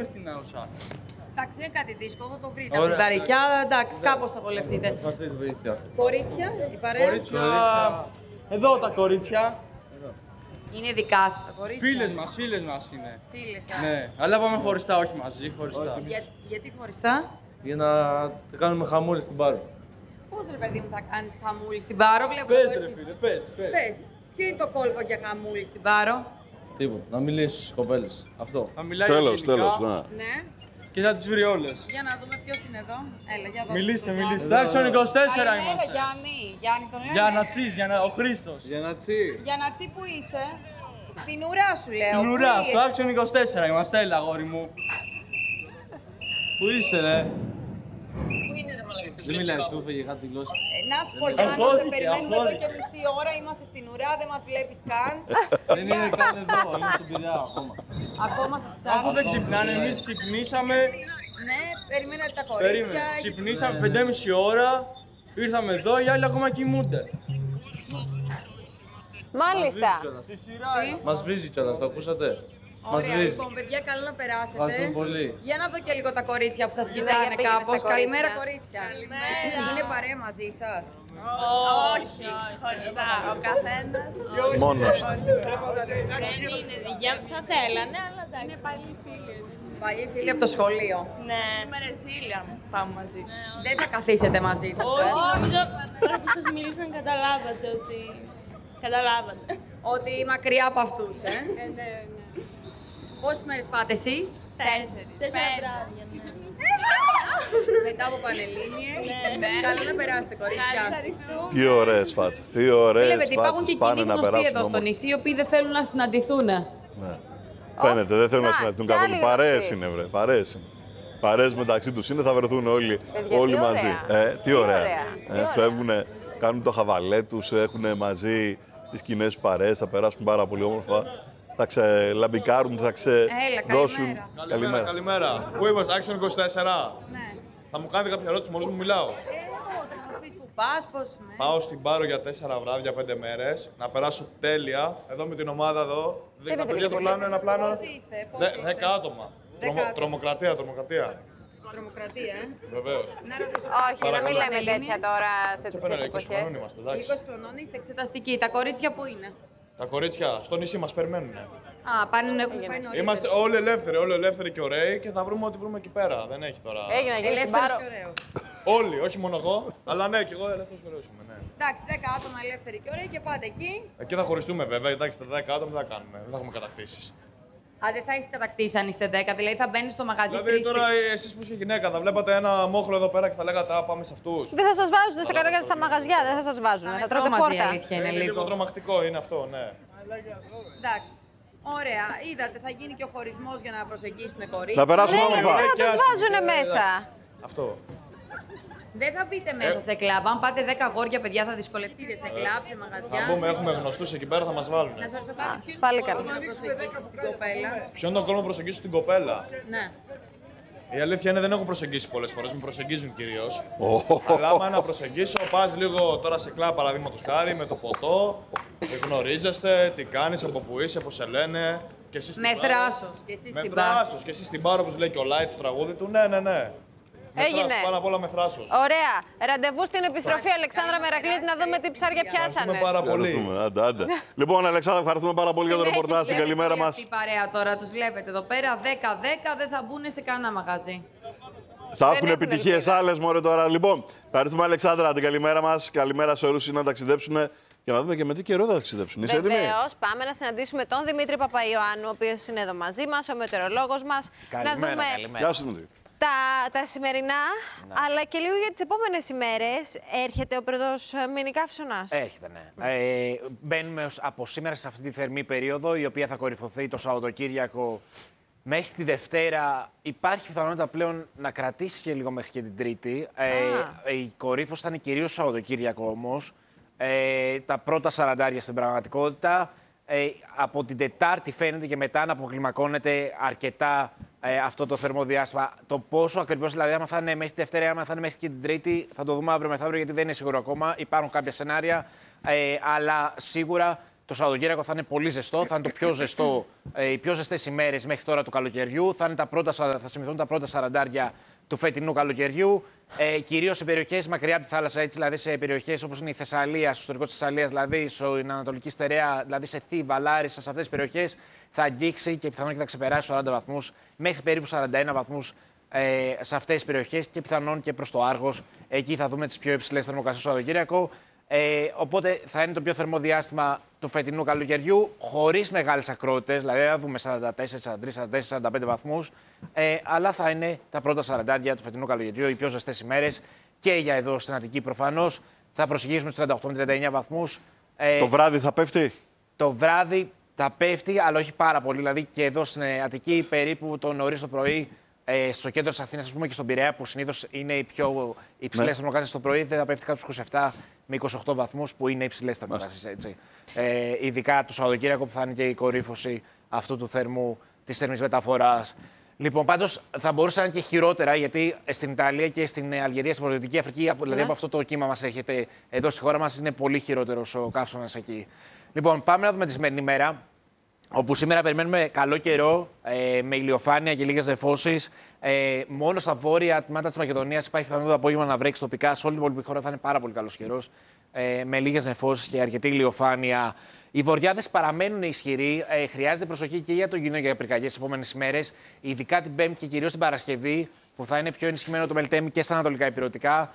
μες στην Άουσα. Εντάξει, είναι κάτι δύσκολο, θα το βρείτε. Από την Παρικιά, εντάξει, κάπως θα βολευτείτε. Ευχαριστώ, βοήθεια. Κορίτσια, η παρέα. Κορίτσια. Εδώ τα κορίτσια. Είναι δικά σας τα κορίτσια. Φίλες μας είναι. Φίλες. Ναι, αλλά πάμε χωριστά, όχι μαζί, χωριστά. Γιατί χωριστά? Για να κάνουμε χαμούλη στην Πάρο. Πώς ρε παιδί μου θα κάνεις χαμούλη στην Πάρο, βλέπω. Πες ρε φίλε, πες. Πες. Ποιο είναι το κόλπο για χαμούλη στην Πάρο? Τίποτα. Να μιλήσει στις κοπέλες. Αυτό. Θα μιλάει Τέλος, ελληνικά Ναι. και θα τις βρει όλες. Για να δούμε ποιος είναι εδώ. Έλα, για δω. Μιλήστε. Εντάξει, 24 Καλημέρα, είμαστε. Γιάννη. Γιάννη τον λένε. Για να τσις, ο Χρήστος. Για να τσι. Γιάννατσι, πού είσαι? Στην ουρά σου λέω. Στην Πού ουρά, είσαι? στο Action 24 είμαστε, έλα αγόρι μου. Πού είσαι ρε? Δεν μιλάει, του έφεγε κάτι γλώσσα. Να σου πω, Γιάννη, σε Αγχώθηκε, περιμένουμε εδώ αγχώθηκε. και μισή ώρα. Είμαστε στην ουρά, δεν μας βλέπεις καν. Δεν είναι καν εδώ, είναι στον Πειραιά ακόμα. Ακόμα σας Αφού ψάχνω. δεν ξυπνάνε, εμείς ξυπνήσαμε. Ναι, περιμένετε τα Περίμενε. κορίτσια. Ξυπνήσαμε 5,5 ώρα. Ήρθαμε εδώ, οι άλλοι ακόμα κοιμούνται. Μάλιστα. Στη σειρά. Μας βρίζει κιόλας, το ακούσατε. Μας Ωραία, βρίζει. λοιπόν, παιδιά, καλά να περάσετε. Ευχαριστούμε πολύ. Για να δω και λίγο τα κορίτσια που σας κοιτάνε για πήγαινε κάπως. στα Καλημέρα, κορίτσια. κορίτσια. Είναι παρέα μαζί σας. Όχι, ξεχωριστά. Ο καθένας. Μόνος. Δεν είναι δικιά μου. Θα θέλανε, αλλά εντάξει. Είναι πάλι φίλοι. Παλιοί φίλοι από το σχολείο. Ναι. Με ρεζίλια μου. Πάμε μαζί τους. Δεν θα καθίσετε μαζί τους. Όχι, νομίζω τώρα που σας μίλησαν καταλάβατε ότι... Καταλάβατε. Ότι μακριά από αυτούς, Ναι. Πόσες μέρες πάτε εσείς? 4 βράδια. Μετά από Πανελλήνιες. Καλά να περάσετε, κορίτσια. Ευχαριστούμε. Τι ωραίες φάτσες, τι ωραίες Βλέπετε, υπάρχουν και φάτσες. Πάνε κοινοί να γνωστοί περάσουν εδώ στο όμως. νησί, οι οποίοι δεν θέλουν να συναντηθούν. Ναι. Φαίνεται, δεν θέλουν να να, συναντηθούν κι άλλοι καθόλου. Παρέες γνωστοί. είναι, βρε. Παρέες είναι. Παρέες μεταξύ τους είναι, θα βρεθούν όλοι, Παιδιά, όλοι τι μαζί. ωραία. Τι ωραία. Τι ωραία. Φεύγουν, κάνουν το χαβαλέ τους, έχουν μαζί τις κοινές τους παρέες, θα περάσουν πάρα πολύ όμορφα. Θα ξελαμπικάρουν, θα ξεδώσουν. καλημέρα. Καλημέρα. Πού είμαστε, Action 24. Ναι. Θα μου κάνετε κάποια ερώτηση μόλις μου μιλάω. Όχι, θα μας πεις που πας, πώς... Πάω στην Πάρο για 4 βράδια, 5 μέρες. Να περάσω τέλεια. Εδώ με την ομάδα εδώ. Δείχνω παιδιά το πλάνο, ένα πλάνο. Πώς είστε, πώς είστε? 10 άτομα. 10 άτομα. Τρομοκρατία. Τρομοκρατία, Βεβαίως. Να ρωτήσω. Όχι, να μην λέμε τέτοια τώρα σε Και τέτοιες πέρα 20 χρονών εποχές. είμαστε, εντάξει. 20 χρονών είστε εξεταστικοί. Τα κορίτσια που είναι? Τα κορίτσια στο νησί μας περιμένουν. Α, πάνε να έχουν πάει νωρίτερα. Είμαστε όλοι ελεύθεροι και ωραίοι και θα βρούμε ό,τι βρούμε εκεί πέρα. Δεν έχει τώρα. Έγινε να γίνει στην Ελεύθερος Πάρο. και ωραίος. Όλοι, όχι μόνο εγώ, αλλά ναι, και εγώ ελεύθερος και ωραίος είμαι, ναι. Εντάξει, 10 άτομα ελεύθεροι και ωραίοι και πάτε εκεί. Εκεί θα χωριστούμε βέβαια, εντάξει, τα 10 άτομα δεν θα κάνουμε, δεν θα έχουμε κατακτήσεις. Α, δεν θα έχει κατακτήσει αν είστε 10, δηλαδή θα μπαίνει στο μαγαζί Δηλαδή τρεις- τώρα εσείς που είστε γυναίκα, θα βλέπατε ένα μόχλο εδώ πέρα και θα λέγατε Α, πάμε σε αυτούς. Δεν θα σας βάζουν στα καλά στα μαγαζιά, δεν θα σας βάζουν. Θα μετρώ τρώτε μαζί, πόρτα. αλήθεια είναι Είναι λίγο λίγο. τρομακτικό, είναι αυτό, ναι. Εντάξει. Ωραία, είδατε, θα γίνει και ο χωρισμός για να προσεγγίσουν κορίτσια. Να περάσουν Ναι, όμορφα. γιατί θα Και τους άσχημο, βάζουν μέσα. Αυτό. Δεν θα μπείτε μέσα σε κλαμπ. Αν πάτε 10 αγόρια, παιδιά, θα δυσκολευτείτε σε κλαμπ, σε μαγαζιά. Θα πούμε, έχουμε γνωστούς εκεί πέρα, θα μας βάλουν. Να σα ρωτήσω κάτι, ποιο πάλι είναι το καλά. κόλπο να προσεγγίσεις την κοπέλα? Ποιο είναι το κόλπο να προσεγγίσω την κοπέλα. Ναι. Η αλήθεια είναι δεν έχω προσεγγίσει πολλές φορές, με προσεγγίζουν κυρίως. Αλλά άμα να προσεγγίσω, πας λίγο τώρα σε κλαμπ παραδείγματος χάρη με το ποτό, γνωρίζεστε, τι κάνεις, από πού είσαι, πώς σε λένε. Και εσύ στην Με Πάρο. θράσος. Και εσείς Με στην Πάρο. θράσος. Και εσύ στην Πάρο, όπως λέει και ο Light στο τραγούδι του, ναι. Με Έγινε. θράσος, πάνω απ' όλα με θράσος. Ωραία. Ραντεβού στην επιστροφή, Αλεξάνδρα Μερακλήτη, να δούμε τι ψάρια πιάσανε. Ευχαριστούμε πάρα πολύ. Ευχαριστούμε, άντε. Λοιπόν, Αλεξάνδρα, ευχαριστούμε πάρα πολύ για το Συνέχεια ρεπορτάζ. Την βλέπετε καλημέρα όλη μας. αυτή η παρέα τώρα, τους βλέπετε εδώ πέρα, 10-10, δεν θα μπουν σε κανένα μαγαζί. Θα έχουν έχουν επιτυχίες ελπίδα. άλλες μωρέ τώρα. Λοιπόν, ευχαριστούμε Αλεξάνδρα, την καλημέρα μας. Καλημέρα σε όλους να ταξιδέψουν και να δούμε και με τι καιρό θα ταξιδέψουν. Είσαι έτοιμη? Βεβαίως, πάμε να συναντήσουμε τον Δημήτρη Παπαϊωάννου, ο οποίος είναι εδώ μαζί μας, ο μετεωρολόγος μας. Καλημέρα, να δούμε καλημέρα. Γεια σου, Δημήτρη. τα σημερινά, αλλά και λίγο για τις επόμενες ημέρες. Έρχεται ο πρώτος μίνι καύσωνας. Έρχεται, ναι. Μπαίνουμε από σήμερα σε αυτή τη θερμή περίοδο, η οποία θα κορυφωθεί το Σαββατοκύριακο μέχρι τη Δευτέρα. Υπάρχει πιθανότητα πλέον να κρατήσει και λίγο μέχρι και την Τρίτη. Η κορύφωση θα είναι κυρίως Σαββατοκύριακο όμως. Τα πρώτα 40 στην πραγματικότητα. Από την Τετάρτη φαίνεται και μετά να αποκλιμακώνεται αρκετά αυτό το θερμοδιάστημα. Το πόσο ακριβώς, δηλαδή, άμα θα είναι μέχρι τη Δευτέρα, άμα θα είναι μέχρι και την Τρίτη, θα το δούμε αύριο μεθαύριο, γιατί δεν είναι σίγουρο ακόμα. Υπάρχουν κάποια σενάρια, αλλά σίγουρα Το Σαββατοκύριακο θα είναι πολύ ζεστό, θα είναι το πιο ζεστό, οι πιο ζεστές ημέρες μέχρι τώρα του καλοκαιριού. Θα σημειωθούν τα πρώτα 40 του φετινού καλοκαιριού. Κυρίως σε περιοχές μακριά από τη θάλασσα, έτσι, δηλαδή σε περιοχές όπως είναι η Θεσσαλία, στο ιστορικό της Θεσσαλίας, δηλαδή στην Ανατολική Στερεά, δηλαδή σε Θήβα, Λάρισα, σε αυτές τις περιοχές θα αγγίξει και πιθανόν και θα ξεπεράσει 40 βαθμούς, μέχρι περίπου 41 βαθμούς σε αυτές τις περιοχές και πιθανόν και προς το Άργος. Εκεί θα δούμε τις πιο υψηλές θερμοκρασίες στο Σαββατοκύριακο. Οπότε θα είναι το πιο θερμό διάστημα του φετινού καλοκαιριού, χωρίς μεγάλες ακρότητες, δηλαδή θα δούμε 44, 43, 44, 45 βαθμούς, αλλά θα είναι τα πρώτα 40 του φετινού καλοκαιριού, οι πιο ζεστές ημέρες και για εδώ στην Αττική προφανώς. Θα προσεγγίσουμε τους 38 με 39 βαθμούς. Το βράδυ θα πέφτει. Το βράδυ θα πέφτει, αλλά όχι πάρα πολύ. Δηλαδή και εδώ στην Αττική, περίπου το νωρίς το πρωί, στο κέντρο της Αθήνας, ας πούμε, και στον Πειραιά, που συνήθως είναι οι πιο υψηλές θερμοκρασίες το πρωί, δεν θα πέφτει κάτω στους 27 με 28 βαθμούς, που είναι υψηλές θερμοκρασίες, έτσι. Ειδικά το Σαββατοκύριακο, που θα είναι και η κορύφωση αυτού του θερμού της θερμής μεταφοράς. Λοιπόν, πάντως θα μπορούσε να είναι και χειρότερα, γιατί στην Ιταλία και στην Αλγερία, στη Βορειοδυτική Αφρική, δηλαδή από αυτό το κύμα μας έρχεται εδώ στη χώρα μας, είναι πολύ χειρότερος ο καύσωνας εκεί. Λοιπόν, πάμε να δούμε τη σημερινή μέρα. Όπου σήμερα περιμένουμε καλό καιρό, με ηλιοφάνεια και λίγες νεφώσεις. Μόνο στα βόρεια τμήματα της Μακεδονίας υπάρχει πιθανότητα το απόγευμα να βρέξει τοπικά. Σε όλη την υπόλοιπη χώρα θα είναι πάρα πολύ καλός καιρός, με λίγες νεφώσεις και αρκετή ηλιοφάνεια. Οι βοριάδες παραμένουν ισχυροί. Χρειάζεται προσοχή και για τον κίνδυνο για πυρκαγιές τις επόμενες ημέρες, ειδικά την Πέμπτη και κυρίως την Παρασκευή, που θα είναι πιο ενισχυμένο το Μελτέμι και στα ανατολικά υπηρετικά.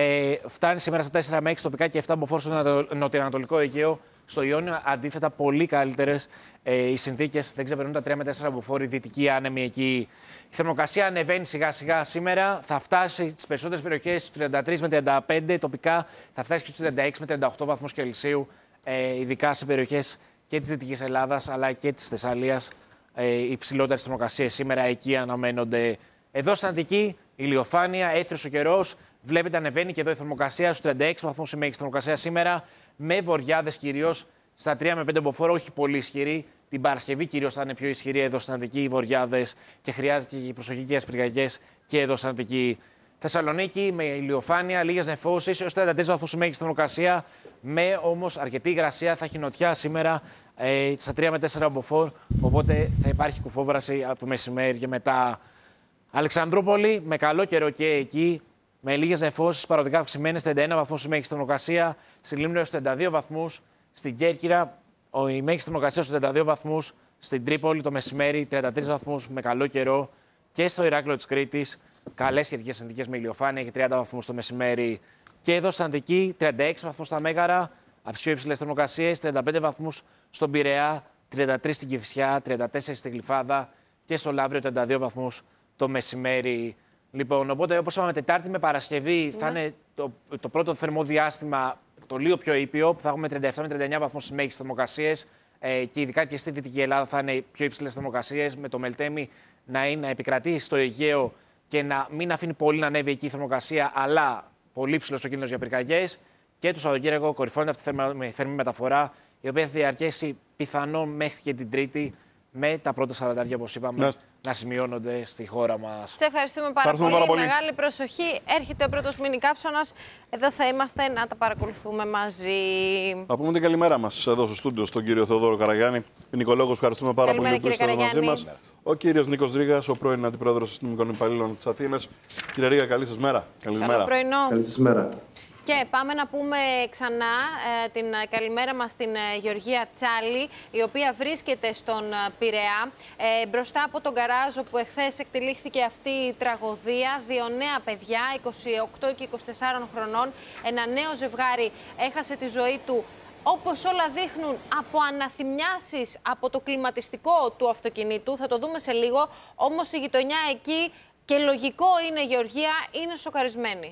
Φτάνει σήμερα στα 4 με 6 τοπικά και 7 μποφόρ στο νοτιοανατολικό Αιγαίο. Στο Ιόνιο, αντίθετα, πολύ καλύτερες οι συνθήκες. Δεν ξεπερνούν τα 3 με 4 μποφόρ, δυτική άνεμη εκεί. Η θερμοκρασία ανεβαίνει σιγά-σιγά σήμερα. Θα φτάσει στις περισσότερες περιοχές στους 33 με 35. Τοπικά θα φτάσει και στους 36 με 38 βαθμούς Κελσίου. Ειδικά σε περιοχές και της Δυτικής Ελλάδας αλλά και της Θεσσαλίας. Οι υψηλότερες θερμοκρασίες σήμερα εκεί αναμένονται. Εδώ στην Αττική, ηλιοφάνεια, έθριος ο καιρός. Βλέπετε, ανεβαίνει και εδώ η θερμοκρασία στους 36 βαθμούς η μέγιστη θερμοκρασία σήμερα. Με βοριάδες κυρίως στα 3 με 5 μποφόρ, όχι πολύ ισχυρή. Την Παρασκευή κυρίως θα είναι πιο ισχυρή εδώ στην Αττική οι βοριάδες και χρειάζεται και η προσοχή και για πυρκαγιές και εδώ στην Αττική. Θεσσαλονίκη με ηλιοφάνεια, λίγες νεφώσεις, έως 33 βαθμούς η μέγιστη θερμοκρασία. Με όμως αρκετή υγρασία, θα έχει νοτιά σήμερα στα 3 με 4 μποφόρ. Οπότε θα υπάρχει κουφόβραση από το μεσημέρι και μετά. Αλεξανδρούπολη με καλό καιρό και εκεί. Με λίγες νεφώσεις, παροδικά αυξημένες, 31 βαθμούς η μέγιστη θερμοκρασία. Στη Λίμνο έως 32 βαθμούς. Στην Κέρκυρα η μέγιστη θερμοκρασία στους 32 βαθμούς. Στην Τρίπολη το μεσημέρι 33 βαθμούς με καλό καιρό. Και στο Ηράκλειο της Κρήτης καλές σχετικές συνθήκες με ηλιοφάνεια και 30 βαθμούς το μεσημέρι. Και εδώ στην Αττική 36 βαθμούς στα Μέγαρα, από τις πιο υψηλές θερμοκρασίες, 35 βαθμούς στον Πειραιά, 33 στην Κηφισιά, 34 στην Γλυφάδα και στο Λαύριο 32 βαθμούς το μεσημέρι. Λοιπόν, οπότε όπως είπαμε, Τετάρτη με Παρασκευή θα είναι το πρώτο θερμό διάστημα, το λίγο πιο ήπιο, που θα έχουμε 37 με 39 βαθμούς στις μέγιστες θερμοκρασίες και ειδικά και στη Δυτική Ελλάδα θα είναι πιο υψηλές θερμοκρασίες, με το Μελτέμι να επικρατεί στο Αιγαίο και να μην αφήνει πολύ να ανέβει εκεί η θερμοκρασία, αλλά πολύ ψηλός ο κίνδυνος για πυρκαγιές. Και το Σαββατοκύριακο κορυφώνεται αυτή η θερμή μεταφορά, η οποία θα διαρκέσει πιθανόν μέχρι και την Τρίτη, με τα πρώτα 40, όπως είπαμε, να σημειώνονται στη χώρα μας. Σε ευχαριστούμε πάρα πολύ. Μεγάλη προσοχή. Έρχεται ο πρώτος μινικάψονας. Εδώ θα είμαστε να τα παρακολουθούμε μαζί. Να πούμε την καλημέρα μας εδώ στο στούντιο στον κύριο Θεοδόρο Καραγιάννη. Ποινικολόγος, ευχαριστούμε πάρα πολύ που είστε μαζί μας. Ο κύριος Νίκος Δρίγας, ο πρώην Αντιπρόεδρος Αστυνομικών Υπαλλήλων της Αθήνας. Κύριε Ρίγα, καλή σας μέρα. Καλό πρωινό. Καλή σας μέρα. Και πάμε να πούμε ξανά την καλημέρα μας στην Γεωργία Τσάλη, η οποία βρίσκεται στον Πειραιά, μπροστά από τον γκαράζ όπου εχθές εκτελήχθηκε αυτή η τραγωδία. Δύο νέα παιδιά, 28 και 24 χρονών, ένα νέο ζευγάρι έχασε τη ζωή του, όπως όλα δείχνουν, από αναθυμιάσεις από το κλιματιστικό του αυτοκινήτου. Θα το δούμε σε λίγο, όμως η γειτονιά εκεί, και λογικό είναι, Γεωργία, είναι σοκαρισμένη.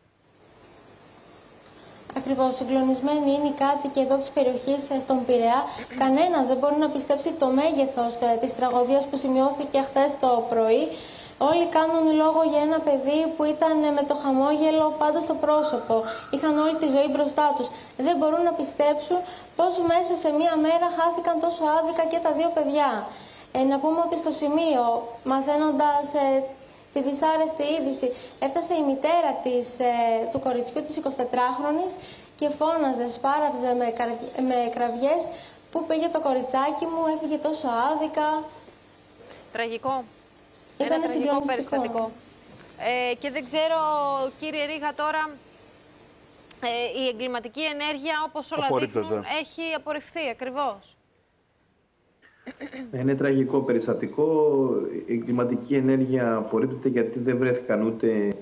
Ακριβώς, συγκλονισμένοι είναι οι κάτοικοι εδώ της περιοχής στον Πειραιά. Κανένας δεν μπορεί να πιστέψει το μέγεθος της τραγωδίας που σημειώθηκε χθες το πρωί. Όλοι κάνουν λόγο για ένα παιδί που ήταν με το χαμόγελο πάντα στο πρόσωπο. Είχαν όλη τη ζωή μπροστά τους. Δεν μπορούν να πιστέψουν πως μέσα σε μία μέρα χάθηκαν τόσο άδικα και τα δύο παιδιά. Να πούμε ότι στο σημείο, μαθαίνοντας τη δυσάρεστη είδηση, έφτασε η μητέρα του κοριτσιού της 24χρονης και φώναζε, σπάραβζε με κραυγές Πού πήγε το κοριτσάκι μου, έφυγε τόσο άδικα. Τραγικό. Ήταν Ένα τραγικό συγκλονιστικό. περιστατικό. Και δεν ξέρω, κύριε Ρίγα, τώρα η εγκληματική ενέργεια, όπως όλα δείχνουν, έχει απορριφθεί ακριβώς. Είναι τραγικό περιστατικό. Η εγκληματική ενέργεια απορρίπτεται γιατί δεν βρέθηκαν ούτε...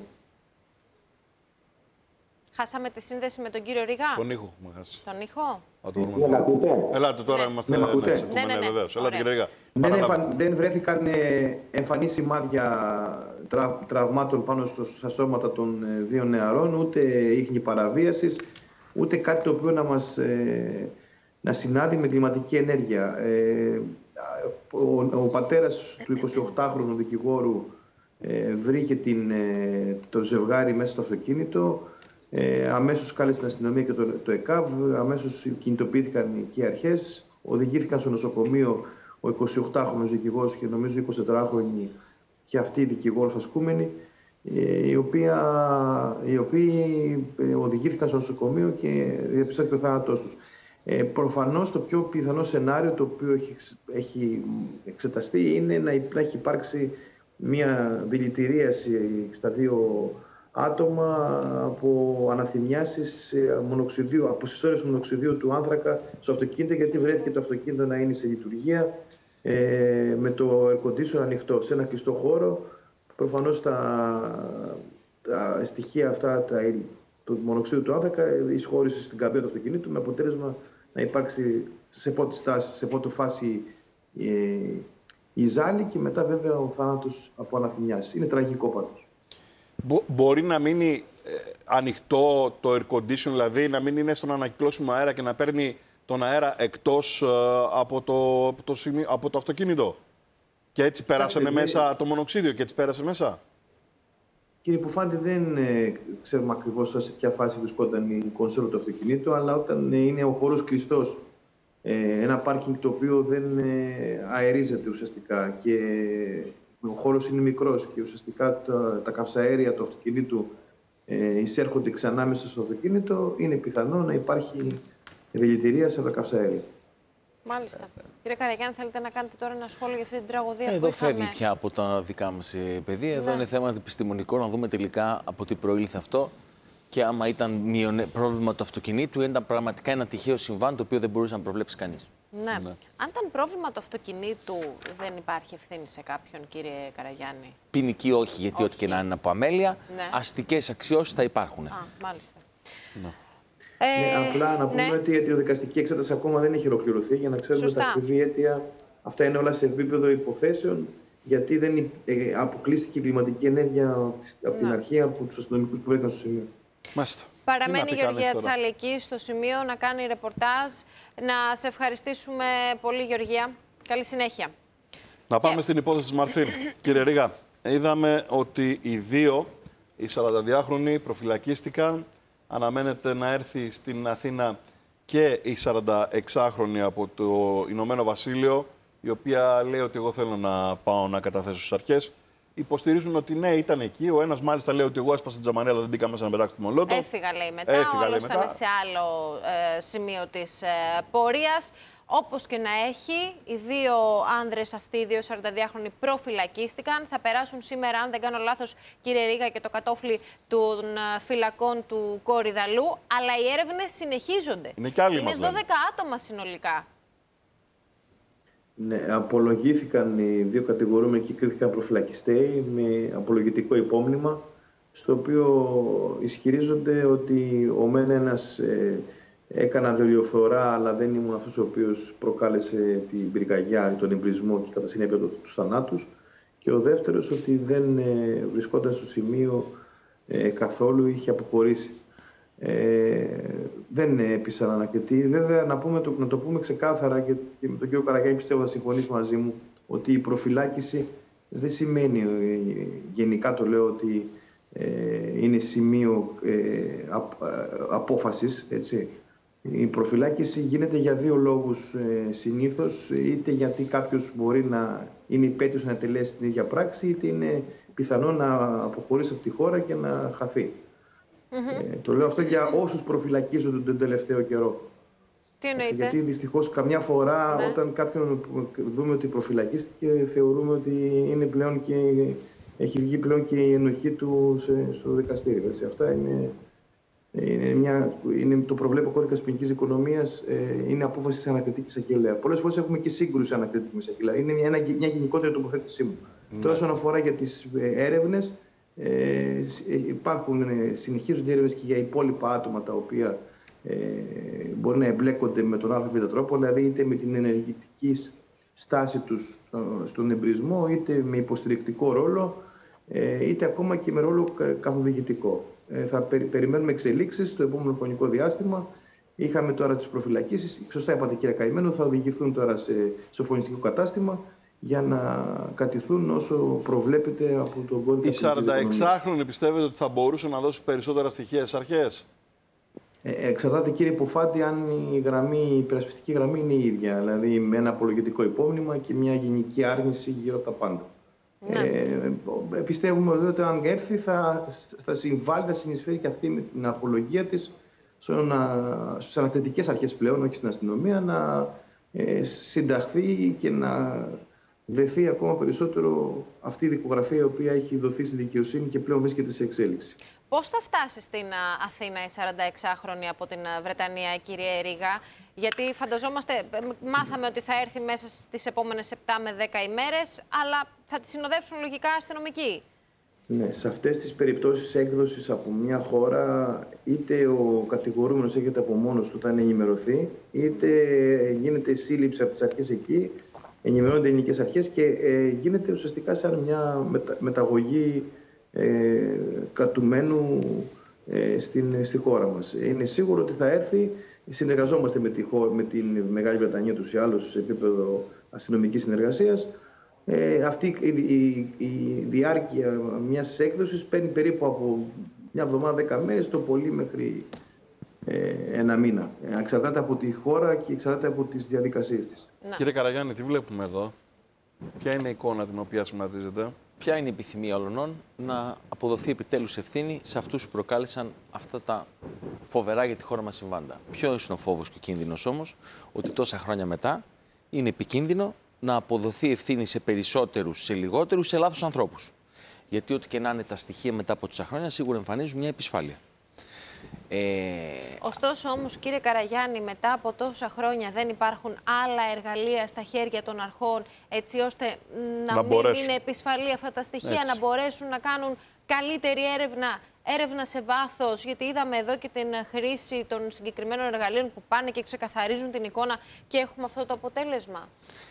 Χάσαμε τη σύνδεση με τον κύριο Ρίγα. Τον ήχο έχουμε χάσει. Τον ήχο. Ελάτε τώρα, είμαστε βεβαίως. Ελάτε κύριε Ρίγα. Δεν βρέθηκαν εμφανή σημάδια τραυμάτων πάνω στα σώματα των δύο νεαρών, ούτε ίχνη παραβίασης, ούτε κάτι το οποίο να συνάδει με κλιματική ενέργεια. Ο πατέρας του 28χρονου δικηγόρου βρήκε το ζευγάρι μέσα στο αυτοκίνητο, αμέσως κάλεσε την αστυνομία και το ΕΚΑΒ, αμέσως κινητοποιήθηκαν και οι αρχές, οδηγήθηκαν στο νοσοκομείο ο 28χρονος δικηγόρος και νομίζω 24χρονη και αυτή η δικηγόρος ασκούμενη, οι οποίοι οδηγήθηκαν στο νοσοκομείο και διαπιστώθηκε ο θάνατός τους. Προφανώς το πιο πιθανό σενάριο το οποίο έχει εξεταστεί είναι να έχει υπάρξει μια δηλητηρίαση στα δύο άτομα από αναθυμιάσεις από συσσόρευση μονοξιδίου του άνθρακα στο αυτοκίνητο, γιατί βρέθηκε το αυτοκίνητο να είναι σε λειτουργία με το air condition ανοιχτό σε ένα κλειστό χώρο. Προφανώς τα στοιχεία αυτά του μονοξιδίου του άνθρακα εισχώρησε στην καμπίνα του αυτοκινήτου, με αποτέλεσμα να υπάρξει σε πρώτη φάση η ζάλη και μετά βέβαια ο θάνατος από αναθυμιάσεις. Είναι τραγικό πάντως. Μπορεί να μείνει ανοιχτό το air condition, δηλαδή να μην είναι στον ανακυκλώσιμο αέρα και να παίρνει τον αέρα εκτός από το αυτοκίνητο. Και έτσι πέρασε μέσα το μονοξίδιο και έτσι πέρασε μέσα. Κύριε Πουφάντη, δεν ξέρουμε ακριβώς σε ποια φάση βρισκόταν η κονσόλα του αυτοκινήτου, αλλά όταν είναι ο χώρος κλειστός, ένα πάρκινγκ το οποίο δεν αερίζεται ουσιαστικά και ο χώρος είναι μικρός και ουσιαστικά τα καυσαέρια του αυτοκινήτου εισέρχονται ξανά μέσα στο αυτοκίνητο, είναι πιθανό να υπάρχει δηλητηρίαση από τα καυσαέρια. Μάλιστα. Κύριε Καραγιάννη, θέλετε να κάνετε τώρα ένα σχόλιο για αυτή την τραγωδία Εδώ φεύγει πια από τα δικά μας πεδία. Εδώ είναι θέμα επιστημονικό να δούμε τελικά από τι προήλθε αυτό και άμα ήταν πρόβλημα του αυτοκινήτου ή ήταν πραγματικά ένα τυχαίο συμβάν το οποίο δεν μπορούσε να προβλέψει κανείς. Ναι. Αν ήταν πρόβλημα του αυτοκινήτου, δεν υπάρχει ευθύνη σε κάποιον, κύριε Καραγιάννη? Ποινική όχι, γιατί ό,τι και να είναι από αμέλεια, αστικές αξιώσεις θα υπάρχουν. Μάλιστα. Απλά να πούμε ότι η αιτιοδικαστική εξέταση ακόμα δεν έχει ολοκληρωθεί για να ξέρουμε τα ακριβή αίτια. Αυτά είναι όλα σε επίπεδο υποθέσεων, γιατί δεν αποκλείστηκε η κλιματική ενέργεια από την αρχή από τους αστυνομικούς που βρέθηκαν στο σημείο. Μάλιστα. Παραμένει η Γεωργία Τσαλεκή στο σημείο να κάνει ρεπορτάζ. Να σε ευχαριστήσουμε πολύ, Γεωργία. Καλή συνέχεια. Να πάμε στην υπόθεση της Μαρφίν. Κύριε Ρίγα, είδαμε ότι οι 42χρονοι προφυλακίστηκαν. Αναμένεται να έρθει στην Αθήνα και η 46χρονη από το Ηνωμένο Βασίλειο, η οποία λέει ότι εγώ θέλω να πάω να καταθέσω στις αρχές. Υποστηρίζουν ότι ναι, ήταν εκεί. Ο ένας μάλιστα λέει ότι εγώ έσπασα την τζαμανία, αλλά δεν μπήκα μέσα να πετάξω το μολότο. Έφυγα, λέει μετά. Όλος ήταν σε άλλο σημείο της πορείας. Όπως και να έχει, οι δύο άνδρες αυτοί, οι δύο 42χρονοι, προφυλακίστηκαν. Θα περάσουν σήμερα, αν δεν κάνω λάθος, κύριε Ρίγα, και το κατόφλι των φυλακών του Κορυδαλού. Αλλά οι έρευνες συνεχίζονται. Είναι και άλλοι είναι 12 άτομα συνολικά. Ναι, απολογήθηκαν οι δύο κατηγορούμενοι και κρίθηκαν προφυλακιστέοι με απολογητικό υπόμνημα, στο οποίο ισχυρίζονται ότι ο μεν ένας έκανα δολιοφθορά, αλλά δεν ήμουν αυτός ο οποίος προκάλεσε την πυρκαγιά, τον εμπρισμό και κατά συνέπεια τους θανάτους. Και ο δεύτερος ότι δεν βρισκόταν στο σημείο καθόλου, είχε αποχωρήσει. Δεν έπεισαν ανακριτή. Βέβαια, να το πούμε ξεκάθαρα και με τον κύριο Καραγιάννη πιστεύω θα συμφωνήσει μαζί μου ότι η προφυλάκηση δεν σημαίνει, γενικά το λέω, ότι είναι σημείο απόφασης, έτσι. Η προφυλάκηση γίνεται για δύο λόγους συνήθως, είτε γιατί κάποιος μπορεί να είναι υπέτειος να τελέσει την ίδια πράξη, είτε είναι πιθανό να αποχωρήσει από τη χώρα και να χαθεί. Το λέω αυτό για όσους προφυλακίζονται τον τελευταίο καιρό. Τι εννοείται? Γιατί δυστυχώς καμιά φορά όταν κάποιον δούμε ότι προφυλακίστηκε, θεωρούμε ότι είναι πλέον και έχει βγει πλέον και η ενοχή του στο δικαστήριο. Έτσι. Αυτά είναι το προβλέπω κώδικας ποινικής οικονομίας, είναι απόφαση της ανακριτικής εισαγγελέα. Πολλές φορές έχουμε και σύγκρουση ανακριτική εισαγγελέα. Είναι μια γενικότερη τοποθέτησή μου. Τώρα, όσον αφορά για τις έρευνες, συνεχίζονται έρευνες και για υπόλοιπα άτομα τα οποία μπορεί να εμπλέκονται με τον ΑΒ τρόπο, δηλαδή είτε με την ενεργητική στάση τους στον εμπρισμό, είτε με υποστηρικτικό ρόλο, είτε ακόμα και με ρόλο καθοδηγητικό. Θα περιμένουμε εξελίξεις στο επόμενο χρονικό διάστημα. Είχαμε τώρα τις προφυλακίσεις. Σωστά είπατε, κύριε Καημένο, θα οδηγηθούν τώρα σε σοφρονιστικό κατάστημα για να κατηθούν όσο προβλέπεται από τον κώδικα. Οι 46χρονοι πιστεύετε ότι θα μπορούσαν να δώσουν περισσότερα στοιχεία στις αρχές? Εξαρτάται, κύριε Ποφάτη, αν η υπερασπιστική γραμμή είναι η ίδια. Δηλαδή με ένα απολογητικό υπόμνημα και μια γενική άρνηση γύρω από τα πάντα. Πιστεύουμε ότι αν έρθει θα συμβάλλει, θα συνεισφέρει και αυτή με την απολογία της στις ανακριτικές αρχές πλέον, όχι στην αστυνομία, να συνταχθεί και να δεθεί ακόμα περισσότερο αυτή η δικογραφία η οποία έχει δοθεί στη δικαιοσύνη και πλέον βρίσκεται σε εξέλιξη. Πώς θα φτάσει στην Αθήνα η 46χρονη από την Βρετανία, κύριε Ρήγα? Γιατί φανταζόμαστε, μάθαμε ότι θα έρθει μέσα στις επόμενες 7 με 10 ημέρες, αλλά θα τη συνοδεύσουν λογικά αστυνομικοί. Ναι, σε αυτές τις περιπτώσεις έκδοσης από μια χώρα, είτε ο κατηγορούμενος έρχεται από μόνος του όταν ενημερωθεί, είτε γίνεται σύλληψη από τις αρχές εκεί, ενημερώνονται οι ελληνικές αρχές και γίνεται ουσιαστικά σαν μια μεταγωγή κρατουμένου στη χώρα μας. Είναι σίγουρο ότι θα έρθει. Συνεργαζόμαστε με την Μεγάλη Βρετανία τους ή άλλους σε επίπεδο αστυνομικής συνεργασίας. Αυτή η διάρκεια μιας έκδοσης παίρνει περίπου από μια εβδομάδα, 10 μέρες, το πολύ μέχρι ένα μήνα. Εξαρτάται από τη χώρα και εξαρτάται από τις διαδικασίες της. Κύριε Καραγιάννη, τι βλέπουμε εδώ? Ποια είναι η εικόνα την οποία σχηματίζεται? Ποια είναι η επιθυμία όλων να αποδοθεί επιτέλους ευθύνη σε αυτούς που προκάλεσαν αυτά τα φοβερά για τη χώρα μας συμβάντα? Ποιος είναι ο φόβος και ο κίνδυνος όμως? Ότι τόσα χρόνια μετά είναι επικίνδυνο να αποδοθεί ευθύνη σε περισσότερους, σε λιγότερους, σε λάθος ανθρώπους. Γιατί ό,τι και να είναι τα στοιχεία μετά από τόσα χρόνια σίγουρα εμφανίζουν μια επισφάλεια. Ωστόσο όμως, κύριε Καραγιάννη, μετά από τόσα χρόνια δεν υπάρχουν άλλα εργαλεία στα χέρια των αρχών έτσι ώστε να μην είναι επισφαλή αυτά τα στοιχεία, να μπορέσουν να κάνουν καλύτερη έρευνα σε βάθος, γιατί είδαμε εδώ και την χρήση των συγκεκριμένων εργαλείων που πάνε και ξεκαθαρίζουν την εικόνα και έχουμε αυτό το αποτέλεσμα.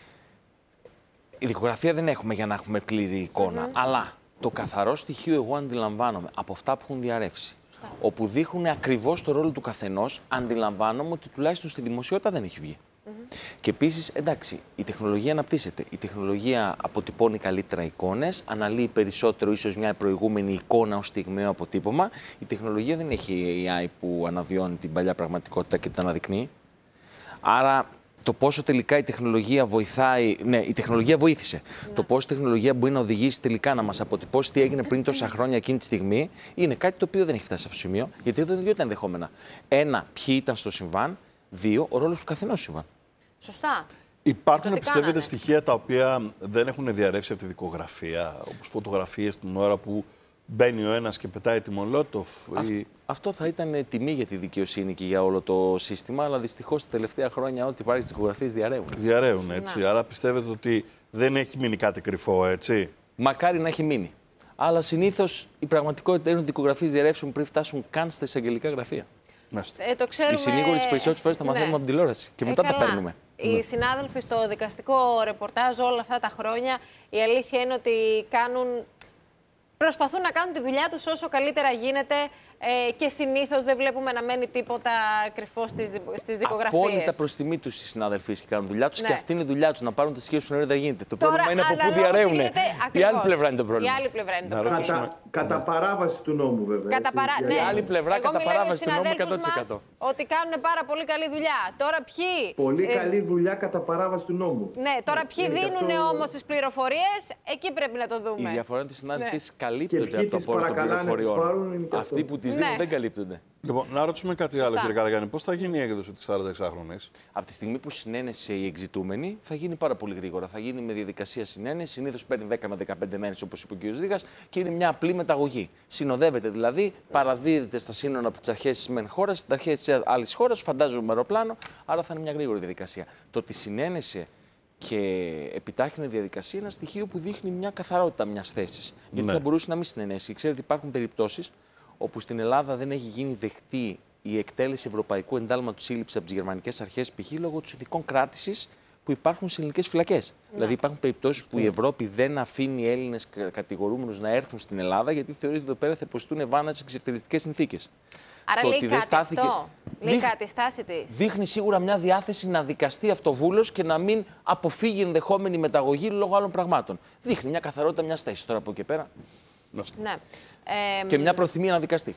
Η δικογραφία δεν έχουμε για να έχουμε πλήρη εικόνα, αλλά το καθαρό στοιχείο εγώ αντιλαμβάνομαι από αυτά που έχουν διαρρεύσει, όπου δείχνουν ακριβώς το ρόλο του καθενός, αντιλαμβάνομαι ότι τουλάχιστον στη δημοσιότητα δεν έχει βγει. Και επίσης, εντάξει, η τεχνολογία αναπτύσσεται. Η τεχνολογία αποτυπώνει καλύτερα εικόνες, αναλύει περισσότερο ίσως μια προηγούμενη εικόνα ως στιγμαίο αποτύπωμα. Η τεχνολογία δεν έχει AI που αναβιώνει την παλιά πραγματικότητα και την αναδεικνύει. Άρα, το πόσο τελικά η τεχνολογία βοηθάει. Ναι, η τεχνολογία βοήθησε. Το πόσο η τεχνολογία μπορεί να οδηγήσει τελικά να μας αποτυπώσει τι έγινε πριν τόσα χρόνια εκείνη τη στιγμή είναι κάτι το οποίο δεν έχει φτάσει σε αυτό το σημείο. Γιατί εδώ είναι δύο τα ενδεχόμενα. Ένα, ποιοι ήταν στο συμβάν. Δύο, ο ρόλος του καθενός συμβάν. Σωστά. Υπάρχουν, πιστεύετε, στοιχεία τα οποία δεν έχουν διαρρεύσει από τη δικογραφία, όπως φωτογραφίες την ώρα που μπαίνει ο ένας και πετάει τη Μολότοφ? Αυτό θα ήταν τιμή για τη δικαιοσύνη και για όλο το σύστημα, αλλά δυστυχώς τα τελευταία χρόνια ό,τι υπάρχει στις δικογραφίες διαρρεύουν. Διαρρεύουν, έτσι. Άρα πιστεύετε ότι δεν έχει μείνει κάτι κρυφό, έτσι? Μακάρι να έχει μείνει. Αλλά συνήθως η πραγματικότητα είναι ότι οι δικογραφίες διαρρεύσουν πριν φτάσουν καν στα εισαγγελικά γραφεία. Το ξέρουμε... Οι συνήγοροι τις περισσότερες φορές τα μαθαίνουμε από την τηλεόραση και μετά τα παίρνουμε. Οι συνάδελφοι στο δικαστικό ρεπορτάζ όλα αυτά τα χρόνια, η αλήθεια είναι ότι προσπαθούν να κάνουν τη δουλειά τους όσο καλύτερα γίνεται και συνήθως δεν βλέπουμε να μένει τίποτα κρυφό στις δικογραφίες. Απόλυτα προς τιμή τους οι συνάδελφοι και κάνουν δουλειά τους και αυτή είναι η δουλειά τους, να πάρουν τα στοιχεία στον δεν γίνεται. Το πρόβλημα είναι από πού διαρρέουν. Η άλλη πλευρά είναι το πρόβλημα. Η άλλη πλευρά είναι το πρόβλημα. Κατά παράβαση του νόμου, βέβαια. Η άλλη πλευρά κατά παράβαση του νόμου 100%. Ότι κάνουν πάρα πολύ καλή δουλειά. Τώρα ποιοι. Πολύ καλή δουλειά κατά παράβαση του νόμου. Ναι, τώρα ποιοι δίνουν όμως τις πληροφορίες, εκεί πρέπει να το δούμε. Η διαφορά είναι ότι οι συνάδελφοι καλύπτονται από το απόρριτο των πληροφοριών. Αυτοί που Τις δύο δεν καλύπτονται. Λοιπόν, να ρωτήσουμε κάτι άλλο, κύριε Καραγιάννη. Πώς θα γίνει η έκδοση της 46χρονης? Από τη στιγμή που συνένεσε η εξζητούμενη, θα γίνει πάρα πολύ γρήγορα. Θα γίνει με διαδικασία συνένεση. Συνήθως παίρνει 10 με 15 μέρες, όπως είπε ο κ. Ρήγας, και είναι μια απλή μεταγωγή. Συνοδεύεται δηλαδή, παραδίδεται στα σύνορα από τις αρχές της μεν χώρας, στις αρχές της άλλης χώρας, φαντάζομαι με αεροπλάνο, άρα θα είναι μια γρήγορη διαδικασία. Το ότι συνένεσε και επιτάχυνε διαδικασία είναι ένα στοιχείο που δείχνει μια καθαρότητα μιας θέσης. Γιατί θα μπορούσε να μην συνενέσει. Ξέρετε, υπάρχουν περιπτώσεις όπου στην Ελλάδα δεν έχει γίνει δεκτή η εκτέλεση ευρωπαϊκού εντάλματος σύλληψης από τις γερμανικές αρχές, π.χ. λόγω των συνθηκών κράτησης που υπάρχουν σε ελληνικές φυλακές. Δηλαδή, υπάρχουν περιπτώσεις που η Ευρώπη δεν αφήνει Έλληνες κατηγορούμενους να έρθουν στην Ελλάδα, γιατί θεωρεί ότι εδώ πέρα θα υποστούν ευάνατες και εξευτελιστικές συνθήκες. Άρα λέει κάτι αυτό. Λέει κάτι η στάση της. Δείχνει σίγουρα μια διάθεση να δικαστεί αυτοβούλος και να μην αποφύγει ενδεχόμενη μεταγωγή λόγω άλλων πραγμάτων. Δείχνει μια καθαρότητα μιας θέσης τώρα από εκεί πέρα. Ναι. Και μια προθυμία να δικαστεί.